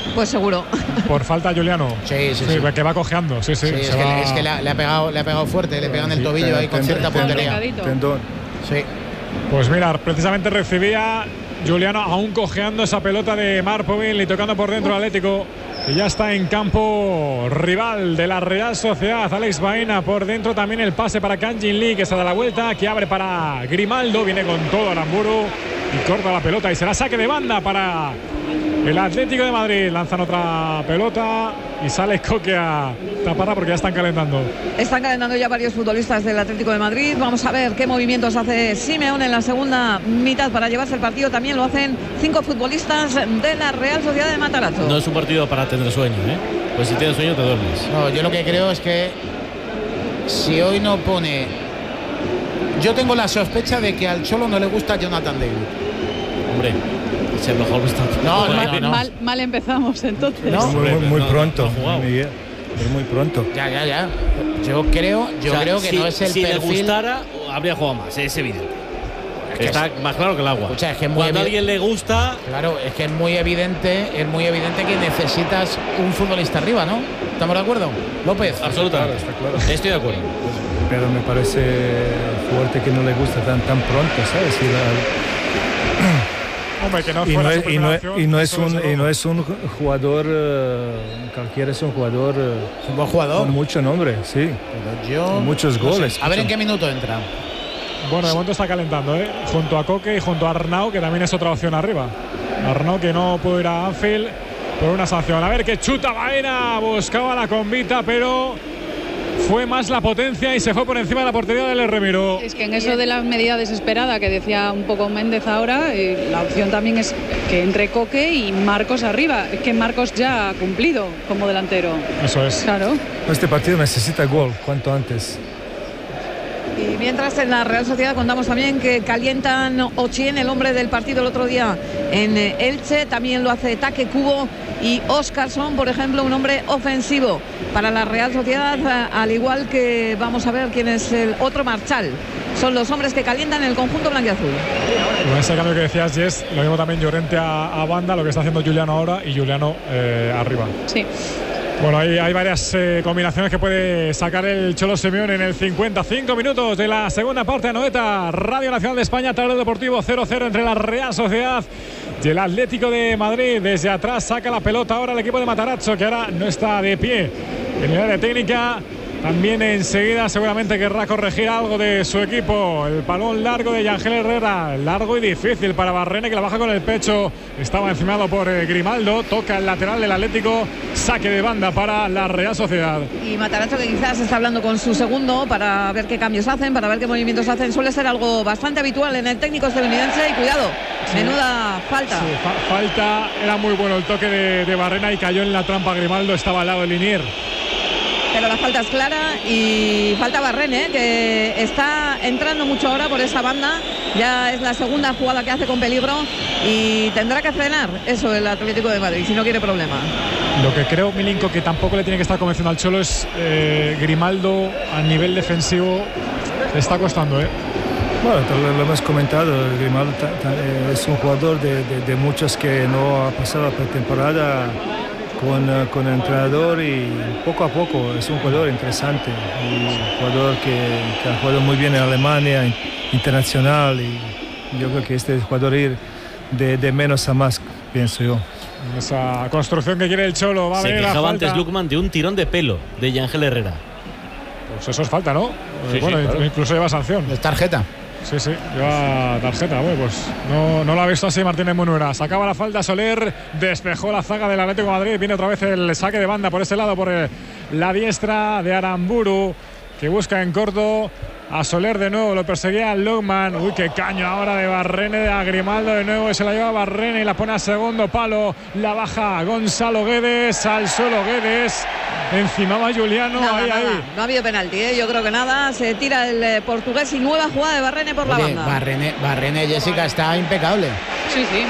Pues seguro. Por falta Juliano. Sí, sí, sí. sí. Que va cojeando, sí, sí. sí es, que, va... es que le, le, ha pegado, le ha pegado fuerte, le pegan el tobillo ahí con cierta puntería. Sí. Pues mira, precisamente recibía Juliano aún cojeando esa pelota de Marpovil y tocando por dentro el Atlético, que ya está en campo rival de la Real Sociedad. Alex Baena por dentro, también el pase para Kangin Lee, que se da la vuelta, que abre para Grimaldo, viene con todo Aramburu y corta la pelota y será saque de banda para el Atlético de Madrid. Lanzan otra pelota y sale Coque a taparla porque ya están calentando. Están calentando ya varios futbolistas del Atlético de Madrid. Vamos a ver qué movimientos hace Simeone en la segunda mitad para llevarse el partido. También lo hacen cinco futbolistas de la Real Sociedad de Matarazzo. No es un partido para tener sueño, ¿eh? Pues si tienes sueño te duermes. No, yo lo que creo es que si hoy no pone... Yo tengo la sospecha de que al Cholo no le gusta Jonathan David. Hombre, se mejor está. No, no, mal, no, no. Mal, mal empezamos entonces. No, muy, muy no, pronto, no, no Miguel. Es muy pronto. Ya, ya, ya. Yo creo, yo o sea, creo que si, no es el si perfil. Si le gustara, habría jugado más, es evidente. Es que está es, más claro que el agua. O sea, es que es muy Cuando a alguien le gusta. Claro, es que es muy evidente, es muy evidente que necesitas un futbolista arriba, ¿no? ¿Estamos de acuerdo? López. Absolutamente. Está claro, está claro. Estoy de acuerdo. Pero me parece fuerte que no le gusta tan, tan pronto, ¿sabes? Y la... Hombre, que no y, no es, y, no es, y, no es un, y no es un jugador uh, cualquiera, es un jugador, uh, un buen jugador con mucho nombre, sí. Pero yo, con muchos no goles. Sé. A ver en qué minuto entra. Bueno, de momento está calentando, ¿eh? Junto a Coque y junto a Arnau, que también es otra opción arriba. Arnau que no pudo ir a Anfield por una sanción. A ver que chuta Baena, buscaba la convita, pero fue más la potencia y se fue por encima de la portería del Remiro. Es que en eso de la medida desesperada que decía un poco Méndez ahora, eh, la opción también es que entre Coque y Marcos arriba. Es que Marcos ya ha cumplido como delantero. Eso es. Claro. Este partido necesita gol cuanto antes. Y mientras en la Real Sociedad contamos también que calientan Ochien, el hombre del partido el otro día en Elche, también lo hace Taque Kubo y Óscarson, por ejemplo, un hombre ofensivo para la Real Sociedad, al igual que vamos a ver quién es el otro Marchal. Son los hombres que calientan el conjunto blanquiazul. Con ese cambio que decías, Jess, lo mismo también Llorente a, a banda, lo que está haciendo Juliano ahora y Juliano eh, arriba. Sí. Bueno, hay, hay varias eh, combinaciones que puede sacar el Cholo Simeone en el cincuenta y cinco minutos de la segunda parte. Anoeta, Radio Nacional de España, Tablero Deportivo cero cero entre la Real Sociedad y el Atlético de Madrid. Desde atrás saca la pelota ahora el equipo de Matarazzo, que ahora no está de pie en el área técnica. También enseguida seguramente querrá corregir algo de su equipo. El balón largo de Yangel Herrera, largo y difícil para Barrene, que la baja con el pecho. Estaba encimado por eh, Grimaldo, toca el lateral del Atlético, saque de banda para la Real Sociedad. Y Matarazzo, que quizás está hablando con su segundo para ver qué cambios hacen, para ver qué movimientos hacen. Suele ser algo bastante habitual en el técnico estadounidense. Y cuidado, sí. menuda falta. Sí, fa falta, era muy bueno el toque de, de Barrena y cayó en la trampa Grimaldo, estaba al lado de Linier. Pero la falta es clara y falta Barrene, ¿eh? que está entrando mucho ahora por esa banda. Ya es la segunda jugada que hace con peligro y tendrá que frenar eso el Atlético de Madrid si no quiere problema. Lo que creo, Milinko, que tampoco le tiene que estar convenciendo al Cholo es eh, Grimaldo a nivel defensivo. Le está costando, ¿eh? Bueno, lo, lo hemos comentado, Grimaldo es un jugador de, de, de muchos que no ha pasado la pretemporada Con, con el entrenador y poco a poco es un jugador interesante, un jugador que, que ha jugado muy bien en Alemania, internacional, y yo creo que este jugador ir de, de menos a más, pienso yo. Esa construcción que quiere el Cholo. Va a Se quejaba antes Lukman de un tirón de pelo de Yangel Herrera. Pues eso es falta, ¿no? Sí, bueno, sí, claro. Incluso lleva sanción. Es tarjeta. Sí, sí, lleva tarjeta. Bueno, pues no, no lo ha visto así Martínez Munuera. Sacaba la falta Soler, despejó la zaga del Atlético de Madrid. Viene otra vez el saque de banda por ese lado, por la diestra de Aramburu, que busca en corto a Soler de nuevo. Lo perseguía Lugman. Uy, qué caño ahora de Barrene, de Agrimaldo de nuevo. Se la lleva Barrene y la pone a segundo palo. La baja Gonzalo Guedes, al suelo Guedes. Encimaba Juliano, nada, ahí, nada. ahí. No ha habido penalti, ¿eh? Yo creo que nada. Se tira el eh, portugués y nueva jugada de Barrene por Oye, la banda. Barrene, Barrene, Jessica, está impecable. Sí, sí.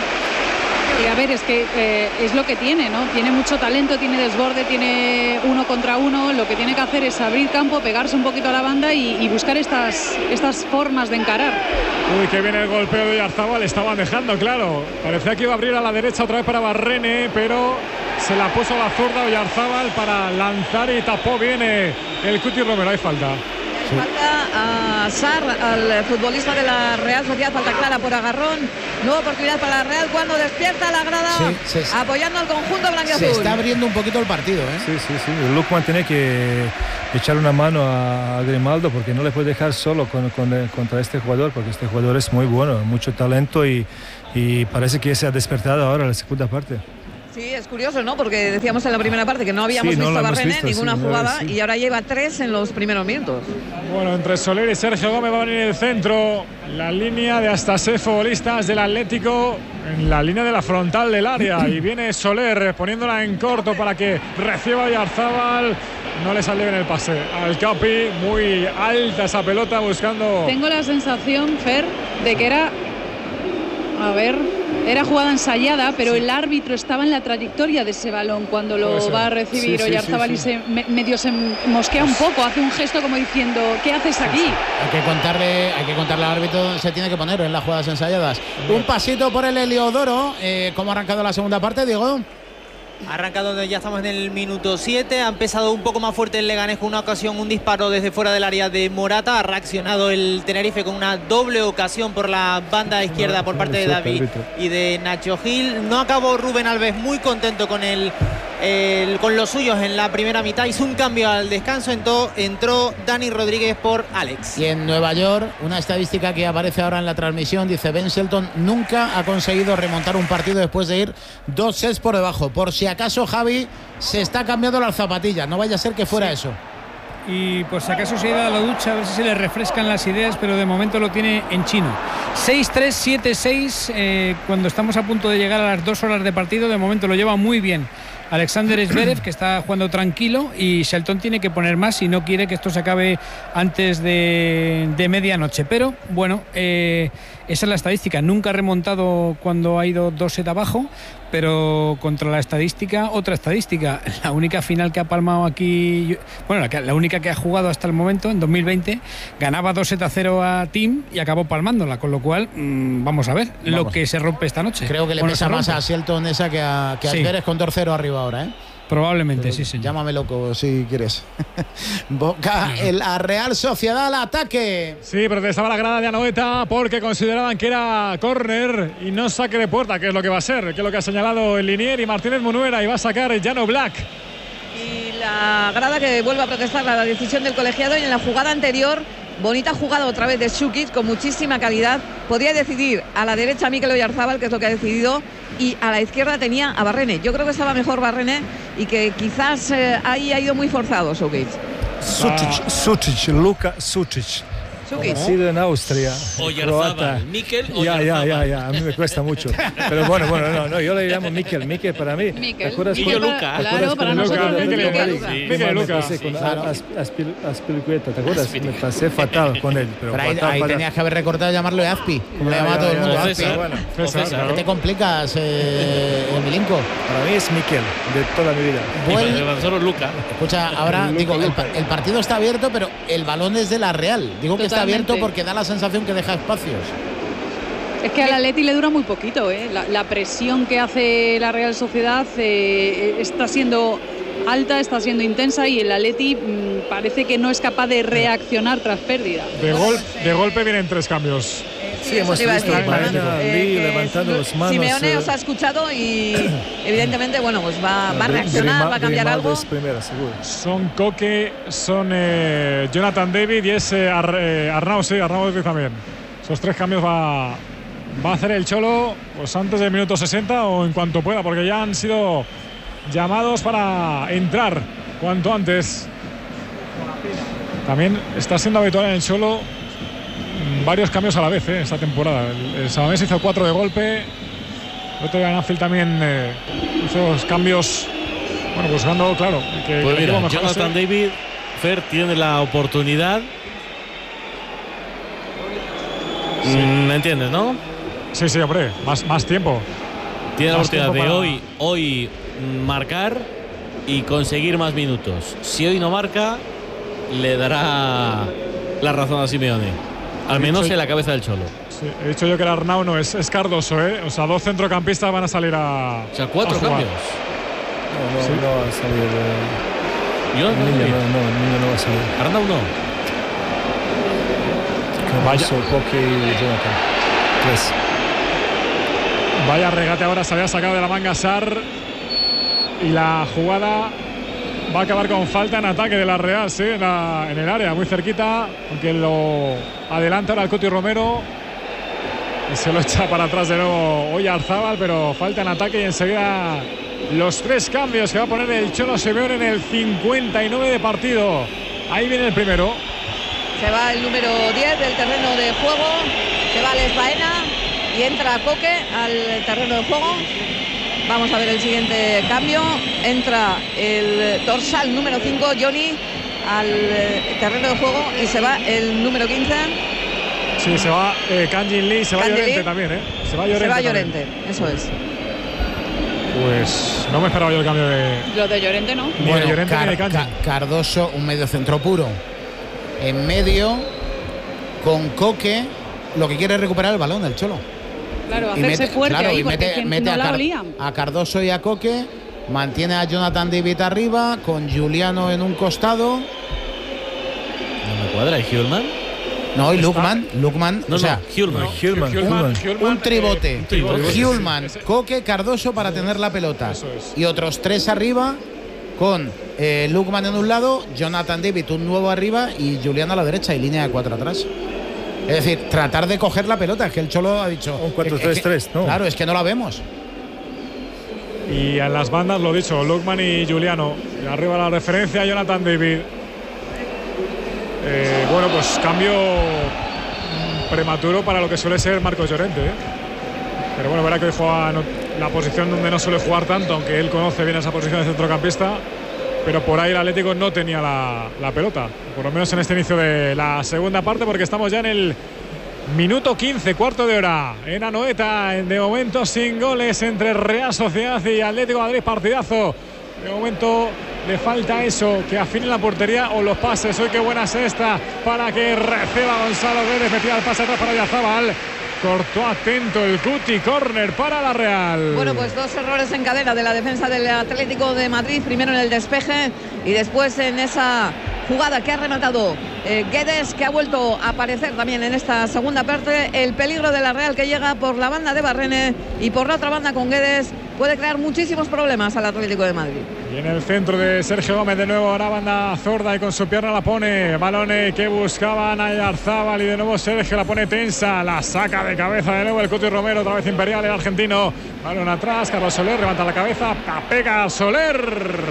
Y a ver, es que eh, es lo que tiene, ¿no? Tiene mucho talento, tiene desborde, tiene uno contra uno. Lo que tiene que hacer es abrir campo, pegarse un poquito a la banda y, y buscar estas, estas formas de encarar. Uy, que viene el golpeo de Oyarzabal. Estaban dejando, claro. Parecía que iba a abrir a la derecha otra vez para Barrene, pero se la puso a la zurda Oyarzábal para lanzar y tapó bien eh, el Cuti Romero. Hay falta. Sí. Falta a Sar, al futbolista de la Real Sociedad, falta clara por agarrón. Nueva oportunidad para la Real cuando despierta la grada, sí, se, apoyando al conjunto blanquiazul. Se está abriendo un poquito el partido, ¿eh? Sí, sí, sí. El Lukman tiene que echar una mano a Grimaldo porque no le puede dejar solo con, con, contra este jugador, porque este jugador es muy bueno, mucho talento y, y parece que se ha despertado ahora en la segunda parte. Sí, es curioso, ¿no? Porque decíamos en la primera parte que no habíamos sí, no visto a Barrene visto, ninguna sí, jugada sí. y ahora lleva tres en los primeros minutos. Bueno, entre Soler y Sergio Gómez va a venir el centro. La línea de hasta seis futbolistas del Atlético en la línea de la frontal del área. Y viene Soler poniéndola en corto para que reciba Oyarzábal. No le sale bien el pase al Capi. Muy alta esa pelota buscando. Tengo la sensación, Fer, de que era... A ver... Era jugada ensayada, pero sí. El árbitro estaba en la trayectoria de ese balón cuando lo va a recibir sí, Oyarzábal sí, sí, sí. y se me, medio se mosquea un poco, hace un gesto como diciendo ¿qué haces aquí? Sí, sí. Hay que contarle, hay que contarle al árbitro, se tiene que poner en las jugadas ensayadas. Sí. Un pasito por el Heliodoro. Eh, ¿Cómo ha arrancado la segunda parte, Diego? Ha arrancado, ya estamos en el minuto siete, ha empezado un poco más fuerte el Leganés con una ocasión, un disparo desde fuera del área de Morata, ha reaccionado el Tenerife con una doble ocasión por la banda izquierda por parte de David y de Nacho Gil. No acabó Rubén Alves muy contento con el, el con los suyos en la primera mitad, hizo un cambio al descanso, entró, entró Dani Rodríguez por Alex. Y en Nueva York, una estadística que aparece ahora en la transmisión, dice Ben Shelton nunca ha conseguido remontar un partido después de ir dos sets por debajo, por si acaso Javi se está cambiando las zapatillas, no vaya a ser que fuera sí. eso. Y por si acaso se ha ido a la ducha a ver si se le refrescan las ideas, pero de momento lo tiene en chino. seis tres siete seis, eh, cuando estamos a punto de llegar a las dos horas de partido, de momento lo lleva muy bien Alexander Zverev, que está jugando tranquilo, y Shelton tiene que poner más si no quiere que esto se acabe antes de, de medianoche. Pero bueno, eh, esa es la estadística. Nunca ha remontado cuando ha ido dos set abajo, pero contra la estadística, otra estadística. La única final que ha palmado aquí, bueno, la, la única que ha jugado hasta el momento, en dos mil veinte, ganaba dos set a cero a Team y acabó palmándola, con lo cual, mmm, vamos a ver vamos. lo que se rompe esta noche. Creo que le bueno, pesa más a Shelton esa que a, que a sí. Zverev con dos cero arriba ahora, ¿eh? Probablemente, pero, sí, señor. Llámame loco si quieres. Boca, el la Real Sociedad al ataque. Sí, protestaba la grada de Anoeta porque consideraban que era córner y no saque de puerta, que es lo que va a ser, que es lo que ha señalado el Linier y Martínez Munuera, y va a sacar Llano Black. Y la grada que vuelve a protestar la decisión del colegiado, y en la jugada anterior, bonita jugada otra vez de Šukić con muchísima calidad, podía decidir a la derecha Mikel Oyarzábal, que es lo que ha decidido, y a la izquierda tenía a Barrene. Yo creo que estaba mejor Barrene y que quizás eh, ahí ha ido muy forzado Šukić. Sučić, Sučić, Luka Sučić. Nacido en Austria. Oyarzábal, Mikel Ya, ya, ya, ya, a mí me cuesta mucho. Pero bueno, bueno, no, no, yo le llamo Mikel, Mikel para mí. Mikel. ¿Te acuerdas y yo Luca. Claro, para nosotros. Mikel Luca. Con Azpilicueta, ¿te acuerdas? Me pasé fatal con él. Pero, pero ahí, ahí tenías que haber recordado llamarlo Azpi, como le llama todo el mundo. Azpi. ¿Qué te complicas, eh, Milinko? Para mí es Mikel, de toda mi vida. Bueno, solo Luca. Escucha, ahora digo, el, el partido está abierto, pero el balón es de la Real. Digo que está abierto porque da la sensación que deja espacios. Es que al Atleti le dura muy poquito, ¿eh? la, la presión que hace la Real Sociedad eh, está siendo alta, está siendo intensa, y el Atleti mmm, parece que no es capaz de reaccionar tras pérdida. De, gol, de golpe vienen tres cambios. Sí, hemos visto a Mañana, eh, levantando las manos. Simeone os ha escuchado y evidentemente, bueno, pues va, va a reaccionar, va a cambiar algo. Primera, seguro. Son Coque, son eh, Jonathan David y es eh, Ar, eh, Arnau, sí, Arnau también. Esos tres cambios va, va a hacer el Cholo pues antes del minuto sesenta o en cuanto pueda, porque ya han sido llamados para entrar cuanto antes. También está siendo habitual en el Cholo varios cambios a la vez eh, esta temporada. El, el Samamés hizo cuatro de golpe. El otro día Anfield también eh, hizo los cambios. Bueno, buscando, claro. Que, pues que mira, Jonathan David, Fer, tiene la oportunidad. Sí. ¿Me entiendes, no? Sí, sí, hombre. Más, más tiempo. Tiene más la oportunidad de para... hoy, hoy marcar y conseguir más minutos. Si hoy no marca, le dará la razón a Simeone. Al menos en la cabeza del Cholo. Sí, he dicho yo que era Arnau, no, es, es Cardoso, ¿eh? O sea, dos centrocampistas van a salir a. O sea, cuatro a cambios. no, Sí. no va a salir. eh, Yo el no, niño, no, no, no, el niño no va a salir. Arnau no. Vaya. Coque y Jonathan. Tres. Vaya regate ahora, se había sacado de la manga Sar. Y la jugada va a acabar con falta en ataque de la Real, sí, en, la, en el área, muy cerquita. Aunque lo adelanta ahora el Cuti Romero. Y se lo echa para atrás de nuevo Oyarzábal, pero falta en ataque y enseguida los tres cambios que va a poner el Cholo Simeone en el cincuenta y nueve de partido. Ahí viene el primero. Se va el número diez del terreno de juego, se va Les Baena y entra Coque al terreno de juego. Vamos a ver el siguiente cambio. Entra el dorsal número cinco, Johnny, al terreno de juego y se va el número quince. Sí, se va eh, Kanjin Lee, se va Kanjin Llorente Lee. también, ¿eh? Se va Llorente. Se va también. Llorente, eso es. Pues no me esperaba yo el cambio de. Lo de Llorente no. Ni de Llorente Car- ni de Kanji. Ca- Cardoso, un medio centro puro. En medio, con Coque, lo que quiere es recuperar el balón del Cholo. Claro, Y hacerse mete- fuerte claro, ahí y porque mete, es que mete no a, la Car- olían. a Cardoso y a Coque, mantiene a Jonathan David arriba, con Juliano en un costado. No me cuadra. ¿Y Hjulman? No, y Lukman, Lukman, No, o sea, no, Hjulman. No, Hjulman, un, Hjulman, un tribote. eh, un tribote. Hjulman, Ese- Coque, Cardoso para tener la pelota. Eso es. Y otros tres arriba, con eh, Lukman en un lado, Jonathan David un nuevo arriba y Juliano a la derecha y línea de cuatro atrás. Es decir, tratar de coger la pelota, es que el Cholo ha dicho. Un cuatro es- tres es que- tres, ¿no? Claro, es que no la vemos. Y en las bandas, lo dicho, Lukman y Juliano. Y arriba la referencia, Jonathan David. Eh, bueno, pues cambio mm, prematuro para lo que suele ser Marcos Llorente, ¿eh? Pero bueno, verá que hoy juega en la posición donde no suele jugar tanto, aunque él conoce bien esa posición de centrocampista. Pero por ahí el Atlético no tenía la, la pelota, por lo menos en este inicio de la segunda parte, porque estamos ya en el minuto quince, cuarto de hora en Anoeta, de momento sin goles entre Real Sociedad y Atlético de Madrid, partidazo. De momento le falta eso, que afine la portería o los pases. Hoy qué buena es esta para que reciba Gonzalo Guedes, metía el pase atrás para Oyarzábal. Cortó atento el Cuti, córner para la Real. Bueno, pues dos errores en cadena de la defensa del Atlético de Madrid. Primero en el despeje y después en esa jugada que ha rematado eh, Guedes, que ha vuelto a aparecer también en esta segunda parte. El peligro de la Real que llega por la banda de Barrene y por la otra banda con Guedes puede crear muchísimos problemas al Atlético de Madrid. Y en el centro de Sergio Gómez de nuevo, ahora banda zurda y con su pierna la pone. Balone que buscaban a Oyarzábal y de nuevo Sergio la pone tensa. La saca de cabeza de nuevo el Cuti Romero, otra vez Imperial, el argentino. Balón atrás, Carlos Soler levanta la cabeza, la pega Soler.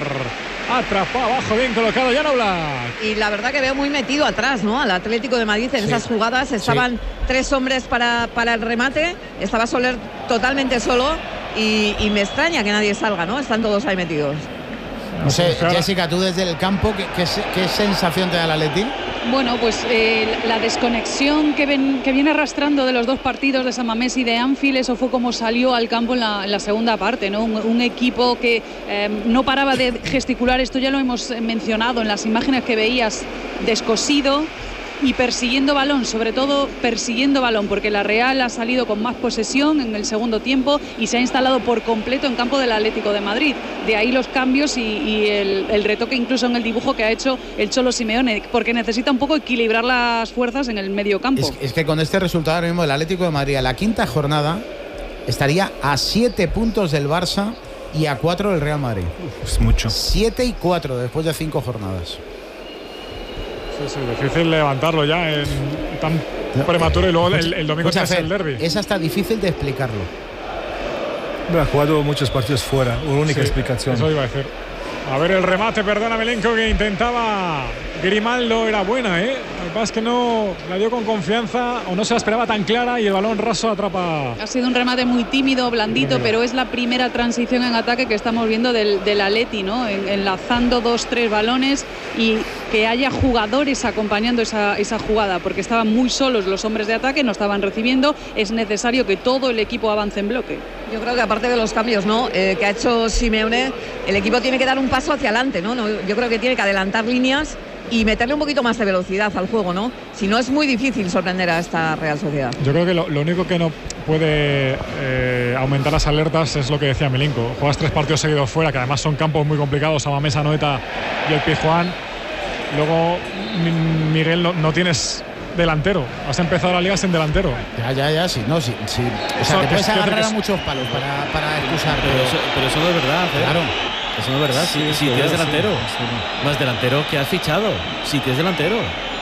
Atrapó abajo, bien colocado Jan Oblak. Y la verdad que veo muy metido atrás, ¿no? Al Atlético de Madrid en Sí. esas jugadas. Estaban Sí. tres hombres para, para el remate. Estaba Soler totalmente solo. Y, y me extraña que nadie salga, ¿no? Están todos ahí metidos. No sé, Jessica, tú desde el campo, ¿qué, qué, qué sensación te da el Atleti? Bueno, pues eh, la desconexión que, ven, que viene arrastrando de los dos partidos de San Mamés y de Anfield, eso fue como salió al campo en la, en la segunda parte, ¿no? Un, un equipo que eh, no paraba de gesticular, esto ya lo hemos mencionado en las imágenes que veías, descosido y persiguiendo balón, sobre todo persiguiendo balón, porque la Real ha salido con más posesión en el segundo tiempo y se ha instalado por completo en campo del Atlético de Madrid. De ahí los cambios y, y el, el retoque incluso en el dibujo que ha hecho el Cholo Simeone, porque necesita un poco equilibrar las fuerzas en el medio campo. Es, es que con este resultado ahora mismo el Atlético de Madrid a la quinta jornada estaría a siete puntos del Barça y a cuatro del Real Madrid. Es mucho. Siete y cuatro después de cinco jornadas. Sí, sí, difícil levantarlo ya en tan prematuro y luego el, el domingo Escucha, es el Fer, derbi. es hasta difícil de explicarlo. Ha jugado muchos partidos fuera, única Sí, explicación. Eso iba a decir. A ver el remate, perdona Milenko, que intentaba Grimaldo, era buena, ¿eh? Lo que pasa es que no la dio con confianza o no se la esperaba tan clara y el balón raso atrapa. Ha sido un remate muy tímido, blandito, Sí. pero es la primera transición en ataque que estamos viendo del, del Atleti, ¿no? En, enlazando dos, tres balones y que haya jugadores acompañando esa, esa jugada, porque estaban muy solos los hombres de ataque, no estaban recibiendo. Es necesario que todo el equipo avance en bloque. Yo creo que aparte de los cambios, ¿no? Eh, que ha hecho Simeone, el equipo tiene que dar un paso hacia adelante, ¿no? ¿no? Yo creo que tiene que adelantar líneas y meterle un poquito más de velocidad al juego, ¿no? Si no, es muy difícil sorprender a esta Real Sociedad. Yo creo que lo, lo único que no puede eh, aumentar las alertas es lo que decía Milinko. Juegas tres partidos seguidos fuera, que además son campos muy complicados, Samamés, Anoeta y el Pizjuán. Luego, Miguel, no, no tienes delantero. Has empezado la liga sin delantero. Ya, ya, ya, sí, no, sí, sí. O sea, No, te que- puedes que- agarrar que- a muchos palos para, para excusarte. Pero eso, pero eso no es verdad, ¿eh? Claro. Eso no es verdad. Si, Sí, si sí, tienes sí, delantero, sí. más delantero que has fichado. Si tienes delantero.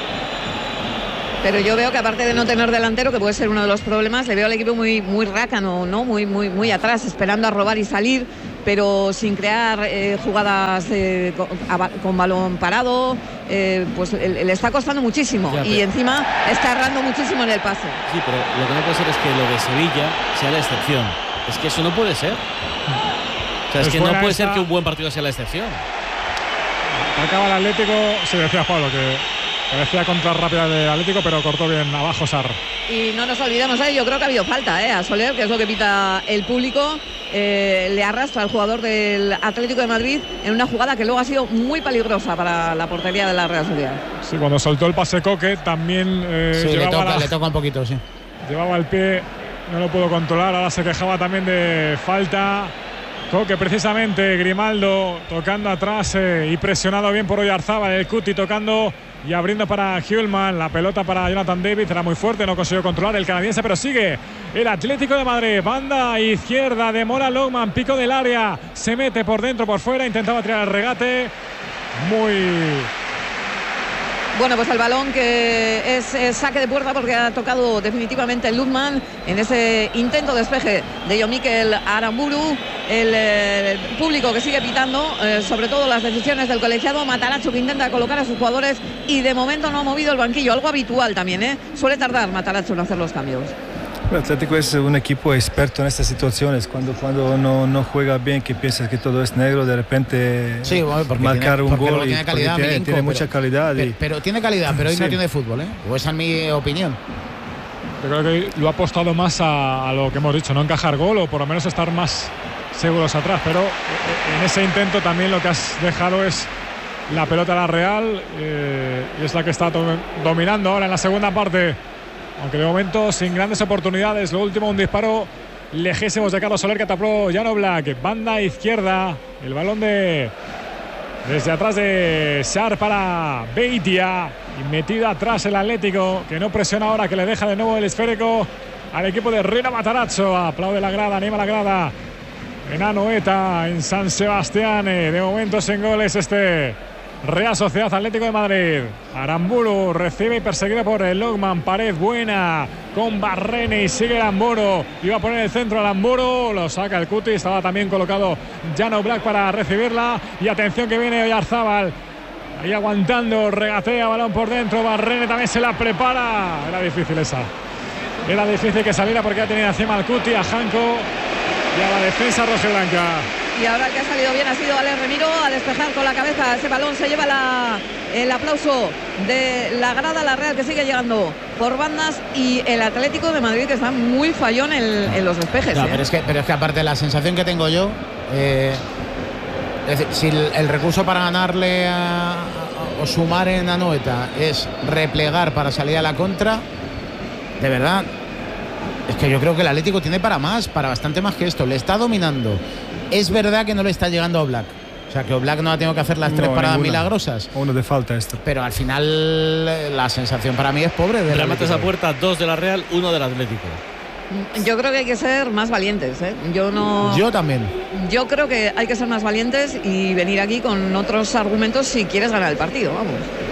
Pero yo veo que aparte de no tener delantero, que puede ser uno de los problemas, le veo al equipo muy, muy rácano, ¿no? Muy, muy, muy atrás, esperando a robar y salir, pero sin crear eh, jugadas eh, con, a- con balón parado. Eh, pues le, le está costando muchísimo. Ya, y pero- encima está errando muchísimo en el pase. Sí, pero lo que no puede ser es que lo de Sevilla sea la excepción. Es que eso no puede ser. O sea, es Pues que no fuera puede esa- ser que un buen partido sea la excepción. Acaba el Atlético, se decía Pablo que parecía contra rápida del Atlético, pero cortó bien abajo Sar. Y no nos olvidemos, ¿eh? Yo creo que ha habido falta ¿eh? a Soler, que es lo que pita el público. Eh, le arrastra al jugador del Atlético de Madrid en una jugada que luego ha sido muy peligrosa para la portería de la Real Sociedad. Sí, cuando soltó el pase Coque también eh, Sí, le llevaba, toca, la- le toca un poquito, sí. llevaba el pie, no lo pudo controlar, ahora se quejaba también de falta. Coque precisamente, Grimaldo tocando atrás eh, y presionado bien por Oyarzábal, el Cuti tocando y abriendo para Hjulman, la pelota para Jonathan David, era muy fuerte, no consiguió controlar el canadiense, pero sigue el Atlético de Madrid, banda izquierda de Mola Longman, pico del área, se mete por dentro, por fuera, intentaba tirar el regate, muy... Bueno, pues el balón que es, es saque de puerta porque ha tocado definitivamente el Lundman en ese intento de despeje de Yomikel Aramburu. El, eh, el público que sigue pitando, eh, sobre todo las decisiones del colegiado. Matarazzo que intenta colocar a sus jugadores y de momento no ha movido el banquillo, algo habitual también, ¿eh? Suele tardar Matarazzo en hacer los cambios. El Atlético es un equipo experto en estas situaciones. Cuando, cuando no, no juega bien, que piensas que todo es negro, de repente Sí, bueno, porque marcar tiene, un porque gol luego y tiene porque calidad, tiene, Milinko, tiene pero- mucha calidad. y- Pero, pero tiene calidad, pero hoy no Sí. tiene fútbol, ¿eh? O esa es mi opinión. Yo creo que lo ha apostado más a, a lo que hemos dicho, no encajar gol o por lo menos estar más seguros atrás, pero en ese intento también lo que has dejado es la pelota a la Real, eh, y es la que está to- dominando ahora en la segunda parte, aunque de momento sin grandes oportunidades. Lo último, un disparo lejísimos de Carlos Soler que tapó Jan Oblak, banda izquierda, el balón de desde atrás de Sar para Beitia y metido atrás el Atlético, que no presiona ahora, que le deja de nuevo el esférico al equipo de Rino Matarazzo. Aplaude la grada, anima la grada en Anoeta, en San Sebastián. Eh, de momento sin goles este Real Sociedad Atlético de Madrid. Aramburu recibe y perseguido por el Longman. Pared buena con Barrene y sigue Aramburu. Iba a poner el centro Aramburu, lo saca el Cuti. Estaba también colocado Jan Oblak para recibirla. Y atención que viene Oyarzábal. Ahí aguantando, regatea, balón por dentro. Barrene también se la prepara. Era difícil esa. Era difícil que saliera porque ya tenía encima al Cuti, a Janko y a la defensa rojiblanca. Y ahora el que ha salido bien ha sido Ale Remiro a despejar con la cabeza ese balón. Se lleva la, el aplauso de la grada, la Real que sigue llegando por bandas y el Atlético de Madrid que está muy fallón en, en los despejes. No, ¿eh? pero, es que, pero es que aparte la sensación que tengo yo, eh, es decir, si el, el recurso para ganarle a, a- o sumar en Anoeta es replegar para salir a la contra, de verdad, es que yo creo que el Atlético tiene para más, para bastante más que esto. Le está dominando. Es verdad que no le está llegando a Oblak. O sea, que Oblak no ha tenido que hacer las tres No, paradas ninguna. milagrosas. Uno de falta esto. Pero al final eh, la sensación para mí es pobre. del Remates Atlético. a puerta, dos de la Real, uno del Atlético. Yo creo que hay que ser más valientes. ¿eh? Yo no. Yo también. Yo creo que hay que ser más valientes y venir aquí con otros argumentos si quieres ganar el partido. Vamos.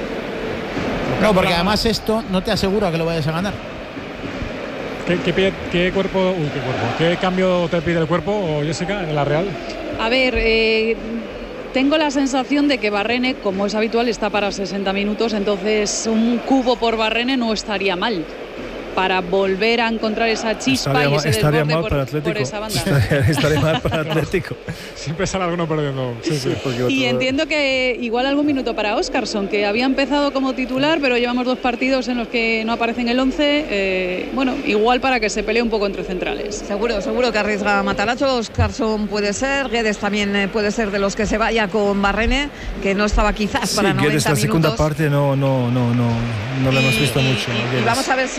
No, porque además esto no te asegura que lo vayas a ganar. ¿Qué, qué, pide- qué cuerpo, uy, qué cuerpo, qué cambio te pide el cuerpo, Jessica, en la Real? A ver, eh, tengo la sensación de que Barrene, como es habitual, está para sesenta minutos, entonces un cubo por Barrene no estaría mal para volver a encontrar esa chispa Estaría, y ma- ese estaría desborde mal por, para por Atlético. esa banda. Estaría, estaría mal para Atlético. Siempre sale alguno perdiendo. Sí, sí. porque Y otro- entiendo que igual algún minuto para Óscarson, que había empezado como titular, pero llevamos dos partidos en los que no aparece en el once. Eh, bueno, igual para que se pelee un poco entre centrales. Seguro, seguro que arriesga Matarazzo. Oscarson puede ser, Guedes también eh, puede ser de los que se vaya con Barrene, que no estaba quizás Sí, para Guedes noventa la segunda minutos. parte no, no, no, no, no lo hemos Y- visto y- mucho. y- y Guedes. vamos a ver si tiene oportunidad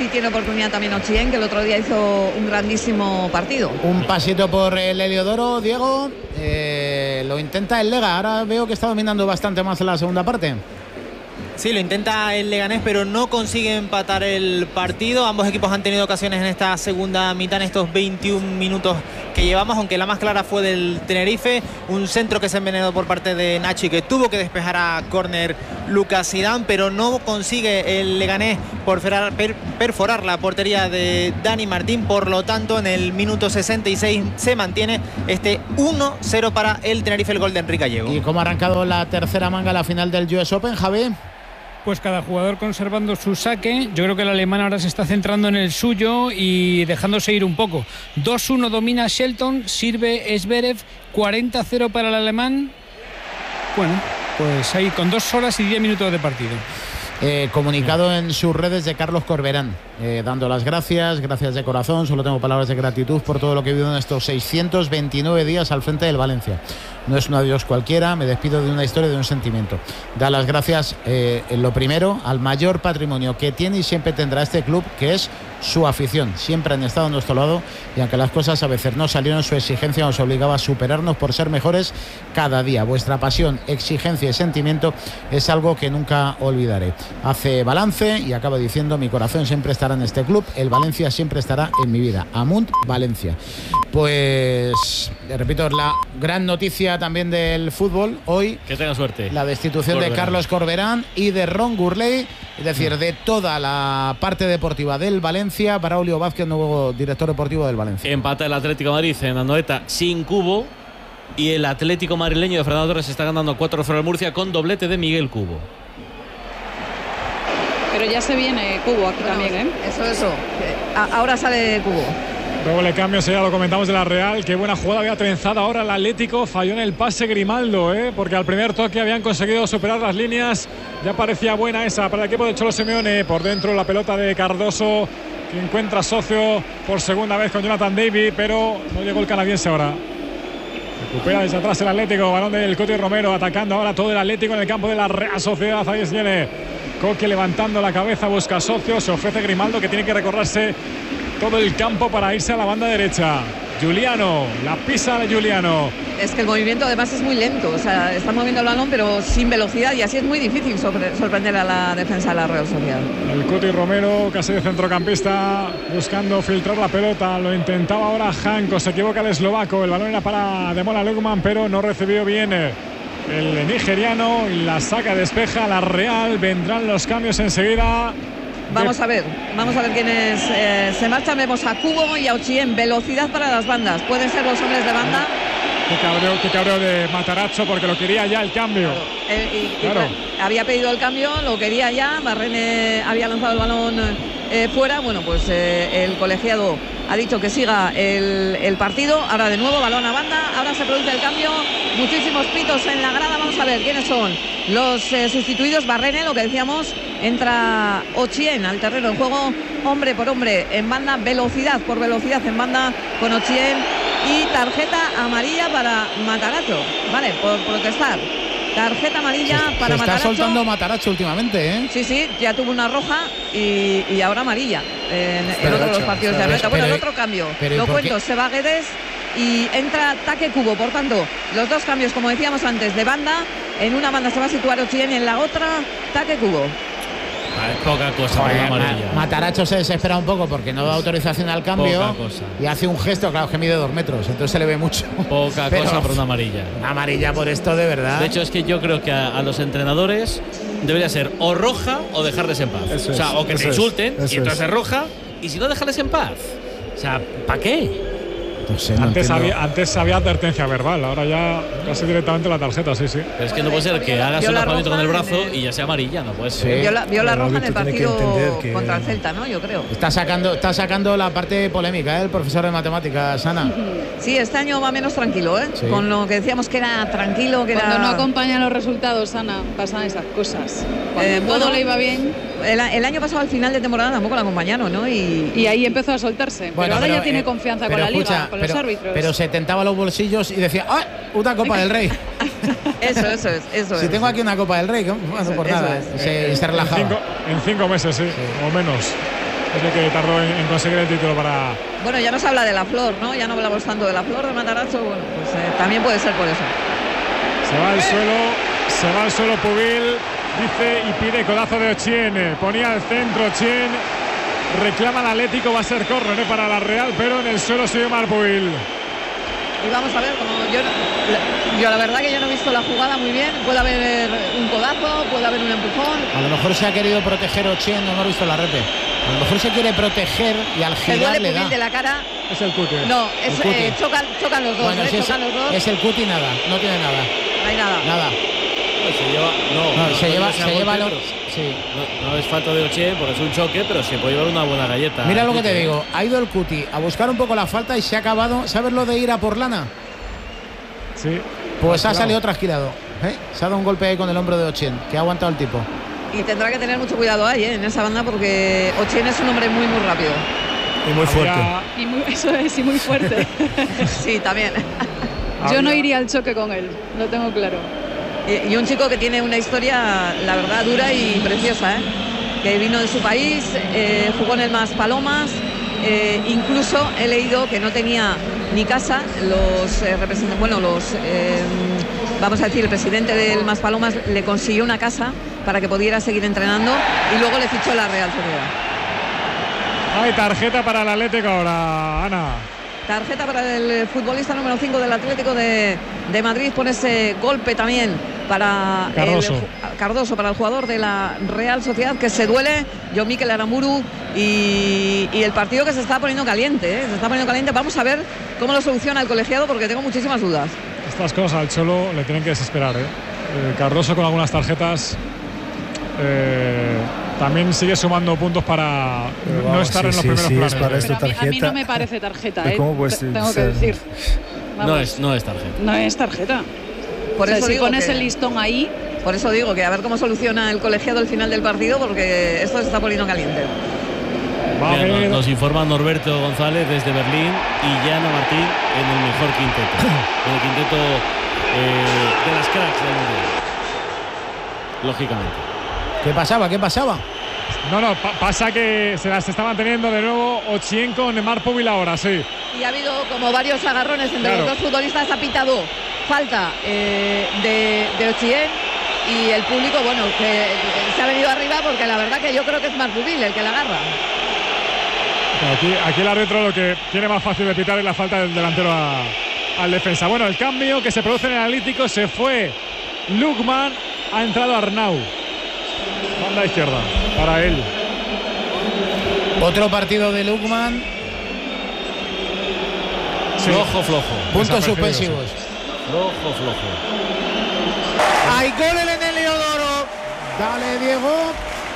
oportunidad también Ochien, que el otro día hizo un grandísimo partido. Un pasito por el Heliodoro, Diego. Eh, lo intenta el Lega. Ahora veo que está dominando bastante más en la segunda parte. Sí, lo intenta el Leganés, pero no consigue empatar el partido. Ambos equipos han tenido ocasiones en esta segunda mitad, en estos veintiún minutos que llevamos, aunque la más clara fue del Tenerife. Un centro que se envenenó por parte de Nachi, que tuvo que despejar a córner Lucas Zidane, pero no consigue el Leganés perforar, per, perforar la portería de Dani Martín. Por lo tanto, en el minuto sesenta y seis se mantiene este uno cero para el Tenerife, el gol de Enrique Gallego. ¿Y cómo ha arrancado la tercera manga, la final del U S Open, Javi? Pues cada jugador conservando su saque. Yo creo que el alemán ahora se está centrando en el suyo y dejándose ir un poco. dos uno domina Shelton, sirve Zverev, cuarenta cero para el alemán. Bueno, pues ahí con dos horas y diez minutos de partido. Eh, comunicado en sus redes de Carlos Corberán, eh, dando las gracias, gracias de corazón, solo tengo palabras de gratitud por todo lo que he vivido en estos seiscientos veintinueve días al frente del Valencia. No es un adiós cualquiera, me despido de una historia, de un sentimiento. Da las gracias, eh, en lo primero, al mayor patrimonio que tiene y siempre tendrá este club, que es su afición. Siempre han estado a nuestro lado y aunque las cosas a veces no salieron, su exigencia nos obligaba a superarnos por ser mejores cada día. Vuestra pasión, exigencia y sentimiento es algo que nunca olvidaré. Hace balance y acaba diciendo: mi corazón siempre estará en este club, el Valencia siempre estará en mi vida. Amunt Valencia. Pues, repito, la gran noticia también del fútbol hoy. Que tenga suerte. La destitución Corberán. de Carlos Corberán y de Ron Gurley, es decir, de toda la parte deportiva del Valencia. Braulio Vázquez, nuevo director deportivo del Valencia. Empata el Atlético de Madrid en Anoeta sin Cubo y el Atlético madrileño de Fernando Torres está ganando cuatro cero al Murcia con doblete de Miguel Cubo. Pero ya se viene Cubo aquí bueno, también, ¿eh? Eso, eso. Ahora sale Cubo. Doble cambio, ya lo comentamos de la Real. Qué buena jugada había trenzada ahora el Atlético. Falló en el pase Grimaldo, ¿eh? Porque al primer toque habían conseguido superar las líneas. Ya parecía buena esa para el equipo de Cholo Simeone. Por dentro la pelota de Cardoso, que encuentra socio por segunda vez con Jonathan David, pero no llegó el canadiense ahora. Recupera desde atrás el Atlético. Balón del Coti Romero, atacando ahora todo el Atlético en el campo de la Real Sociedad. Ahí viene Coque levantando la cabeza, busca socio. Se ofrece Grimaldo, que tiene que recorrerse todo el campo para irse a la banda derecha. Giuliano, la pisa de Giuliano. Es que el movimiento además es muy lento, o sea, está moviendo el balón pero sin velocidad y así es muy difícil sorprender a la defensa de la Real Sociedad. El Cuti Romero, casi de centrocampista, buscando filtrar la pelota, lo intentaba ahora Janko, se equivoca el eslovaco, el balón era para Demola Lukman pero no recibió bien el nigeriano y la saca, despeja la Real. Vendrán los cambios enseguida. Vamos a ver, vamos a ver quiénes eh, se marchan. Vemos a Cubo y a Ochien. Velocidad para las bandas. Pueden ser los hombres de banda. Qué cabreo, qué cabreo de Matarazzo, porque lo quería ya el cambio. Claro. Eh, y, claro. y, había pedido el cambio, lo quería ya. Barrene había lanzado el balón eh, fuera. Bueno, pues eh, el colegiado ha dicho que siga el, el partido. Ahora de nuevo balón a banda. Ahora se produce el cambio. Muchísimos pitos en la grada. Vamos a ver quiénes son los eh, sustituidos. Barrene, lo que decíamos, entra Ochien al terreno de juego, hombre por hombre en banda, velocidad por velocidad en banda con Ochien y tarjeta amarilla para Matarazzo, vale, por protestar. Tarjeta amarilla se, para se está Matarazzo. soltando Matarazzo últimamente, ¿eh? Sí, sí, ya tuvo una roja y, y ahora amarilla en, en otro de los partidos de Anoeta. Bueno, el otro cambio, lo cuento, se va Guedes y entra Taque Cubo. Por tanto, los dos cambios, como decíamos antes, de banda. En una banda se va a situar Ochien, en la otra Taque Cubo. Es poca cosa. Oye, amarilla. Mataracho se desespera un poco porque no da autorización al cambio y hace un gesto, claro, que mide dos metros, entonces se le ve mucho. Poca Pero, cosa por una amarilla. Una amarilla por esto, de verdad. De hecho, es que yo creo que a, a los entrenadores debería ser o roja o dejarles en paz. Eso o sea, es, o que te insulten es, y entonces es. es roja, y si no, dejarles en paz. O sea, ¿para qué? No sé, no antes, entiendo. había, antes había advertencia verbal, ahora ya casi directamente la tarjeta, sí, sí. Pero es que no puede ser que hagas un lanzamiento con el brazo y ya sea amarilla, no puede ser. Sí. Vio la, vio la roja en el partido que... contra el Celta, ¿no? Yo creo. Está sacando, está sacando la parte polémica, ¿eh? El profesor de matemáticas, Ana. Sí, este año va menos tranquilo, ¿eh? Sí. Con lo que decíamos que era tranquilo, que Cuando era... no acompañan los resultados, Ana, pasan esas cosas. Cuando Eh, todo bueno, le iba bien. El, el año pasado, al final de temporada, tampoco la acompañaron, ¿no? Y, y ahí empezó a soltarse. Bueno, pero ahora pero, ya tiene eh, confianza pero con la escucha, Liga, con pero, los árbitros. Pero se tentaba los bolsillos y decía, ¡ah! Una Copa del Rey. Eso, eso es, eso Si es. tengo aquí una Copa del Rey, bueno, Eso, por eso nada. es. Se, se relajaba. En cinco, en cinco meses, sí, sí, o menos. es el que tardó en, en conseguir el título para... Bueno, ya no se habla de la Flor, ¿no? Ya no hablamos tanto de la Flor de Matarazzo. Bueno, pues eh, también puede ser por eso. Se va al suelo, se va al suelo Pubil, dice y pide codazo de Ochien. Ponía al centro Ochien, reclama al Atlético, va a ser córner ¿eh? para la Real, pero en el suelo sigue Marc Pubil. Y vamos a ver, como yo, yo la verdad que yo no he visto la jugada muy bien. Puede haber un codazo, puede haber un empujón. A lo mejor se ha querido proteger Ochien, no hemos visto la repe. A lo mejor se quiere proteger y al girar le da. De la cara. Es el cuti. No, es, el eh, chocan, chocan los dos. Bueno, ¿eh? si chocan es, los dos. es el cuti nada, no tiene nada. No hay nada. Nada. No, se lleva, no, No, no, se no lleva, sea se lleva golpe, lo, pero sí. no, no es falta de Ochien porque es un choque, pero se puede llevar una buena galleta. Mira lo que te digo, ha ido el cuti a buscar un poco la falta y se ha acabado. ¿Sabes lo de ir a por lana? Sí. Pues ha salido trasquilado. ¿eh? Se ha dado un golpe ahí con el hombro de Ochien, que ha aguantado el tipo. Y tendrá que tener mucho cuidado ahí, ¿eh? en esa banda, porque Ochien es un hombre muy, muy rápido. Y muy fuerte. Había... Y muy, eso es, y muy fuerte. Sí, también. Yo no iría al choque con él, lo tengo claro. Y, y un chico que tiene una historia, la verdad, dura y preciosa, ¿eh? Que vino de su país, eh, jugó en el Maspalomas, eh, incluso he leído que no tenía ni casa, los eh, representantes, bueno, los, eh, vamos a decir, el presidente del Maspalomas le consiguió una casa para que pudiera seguir entrenando y luego le fichó la Real Sociedad. Hay tarjeta para el Atlético ahora, Ana. Tarjeta para el futbolista número cinco del Atlético de, de Madrid por ese golpe también para Cardoso. El, Cardoso, para el jugador de la Real Sociedad, que se duele, Jon Mikel Aramuru, y, y el partido que se está poniendo caliente, ¿eh? se está poniendo caliente. Vamos a ver cómo lo soluciona el colegiado, porque tengo muchísimas dudas. Estas cosas al Cholo le tienen que desesperar. ¿eh? Eh, Cardoso con algunas tarjetas eh, también sigue sumando puntos para eh, no estar sí, en los sí, primeros sí, planes. es para esta A mí, a mí tarjeta. no me parece tarjeta, ¿Pero ¿eh? cómo puede tengo que ser? decir. No Vamos, es, no es tarjeta. no es tarjeta. Por O sea, eso si digo pones que- el listón ahí, Por eso digo que a ver cómo soluciona el colegiado al final del partido, porque esto se está poniendo caliente. Va a Mira, ver- nos, nos informa Norberto González desde Berlín y Yana Martín en el mejor quinteto. En el quinteto eh, de las cracks del mundo. Lógicamente. ¿Qué pasaba? ¿Qué pasaba? No, no, pa- pasa que se las está manteniendo de nuevo Ochien con Marc Pubil ahora, sí. Y ha habido como varios agarrones entre Claro. los dos futbolistas. Ha pitado falta eh, de, de Ochien, y el público, bueno, que eh, se ha venido arriba, porque la verdad que yo creo que es Marc Pubil el que la agarra. Aquí, aquí el árbitro lo que tiene más fácil de pitar es la falta del delantero a- al defensa. Bueno, el cambio que se produce en el Atlético, se fue Lukman, ha entrado Arnau. Banda izquierda para él. Otro partido de Lukman. Sí. Flojo, flojo. Puntos Desaparecido, suspensivos. Flojo, flojo. Hay gol en el Leodoro. Dale, Diego.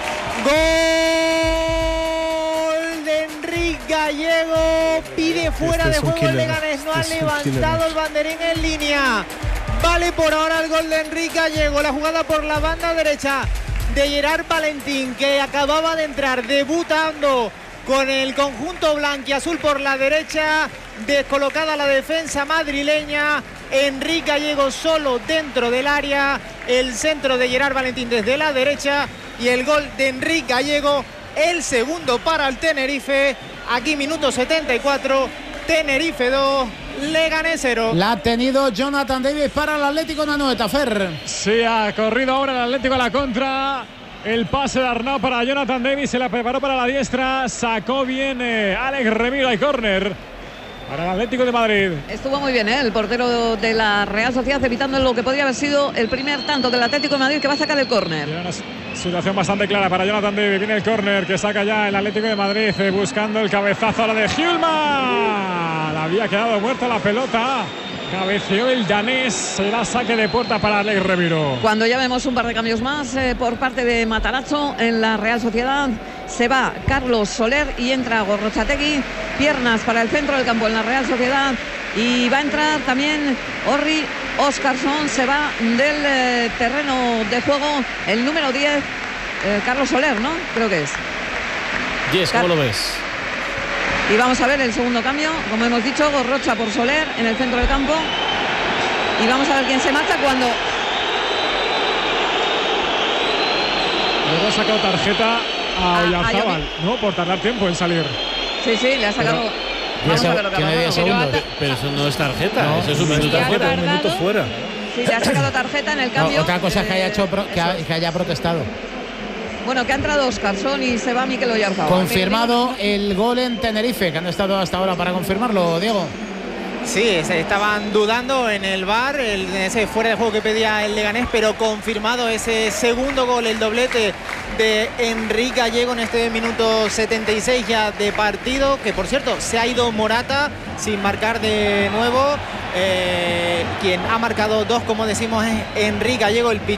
Gol de Enrique Gallego. Pide fuera Este de es un juego el killer. Leganés. No Este ha es un levantado killer. el banderín en línea. Vale por ahora el gol de Enrique Gallego. La jugada por la banda derecha de Gerard Valentín, que acababa de entrar debutando con el conjunto blanquiazul por la derecha. Descolocada la defensa madrileña. Enrique Gallego solo dentro del área. El centro de Gerard Valentín desde la derecha. Y el gol de Enrique Gallego, el segundo para el Tenerife. Aquí minuto setenta y cuatro. Tenerife dos, Leganés cero. La ha tenido Jonathan Davis para el Atlético de Anoeta, Fer. Sí, ha corrido ahora el Atlético a la contra. El pase de Arnau para Jonathan Davis, se la preparó para la diestra. Sacó bien eh, Alex Remiro, hay córner para el Atlético de Madrid. Estuvo muy bien, ¿eh? El portero de la Real Sociedad, evitando lo que podría haber sido el primer tanto del Atlético de Madrid, que va a sacar el córner. Situación bastante clara para Jonathan Davis. Viene el córner que saca ya el Atlético de Madrid, eh, buscando el cabezazo ahora de Hjulmand. Había quedado muerta la pelota. Cabeceó el danés. Será saque de puerta para Alex Remiro. Cuando ya vemos un par de cambios más eh, por parte de Matarazzo en la Real Sociedad, se va Carlos Soler y entra Gorrochategui. Piernas para el centro del campo en la Real Sociedad. Y va a entrar también Orri Óscarsson. Se va del eh, terreno de juego el número diez, eh, Carlos Soler, ¿no? Creo que es. Yes, ¿cómo lo ves? Y vamos a ver el segundo cambio, como hemos dicho, Gorrocha por Soler en el centro del campo. Y vamos a ver quién se marcha cuando... Luego ha sacado tarjeta a a Oyarzábal, Jovic. ¿no? Por tardar tiempo en salir. Sí, sí, le ha sacado. Vamos a ver lo que ha pasado. Pero, pero eso no es tarjeta, No, eso es un no minuto está fuera. un minuto fuera. Sí, le ha sacado tarjeta en el No, cambio. otra cosa es que haya hecho pro- que, ha- que haya protestado. Bueno, que ha entrado Oscarson y se va Mikel Oyarzábal. Confirmado el gol en Tenerife, que han estado hasta ahora para confirmarlo, Diego. Sí, se estaban dudando en el V A R, el, en ese fuera de juego que pedía el Leganés, pero confirmado ese segundo gol, el doblete de Enrique Gallego en este minuto setenta y seis ya de partido, que por cierto se ha ido Morata sin marcar de nuevo. Eh, quien ha marcado dos, como decimos, es Enrique Gallego, el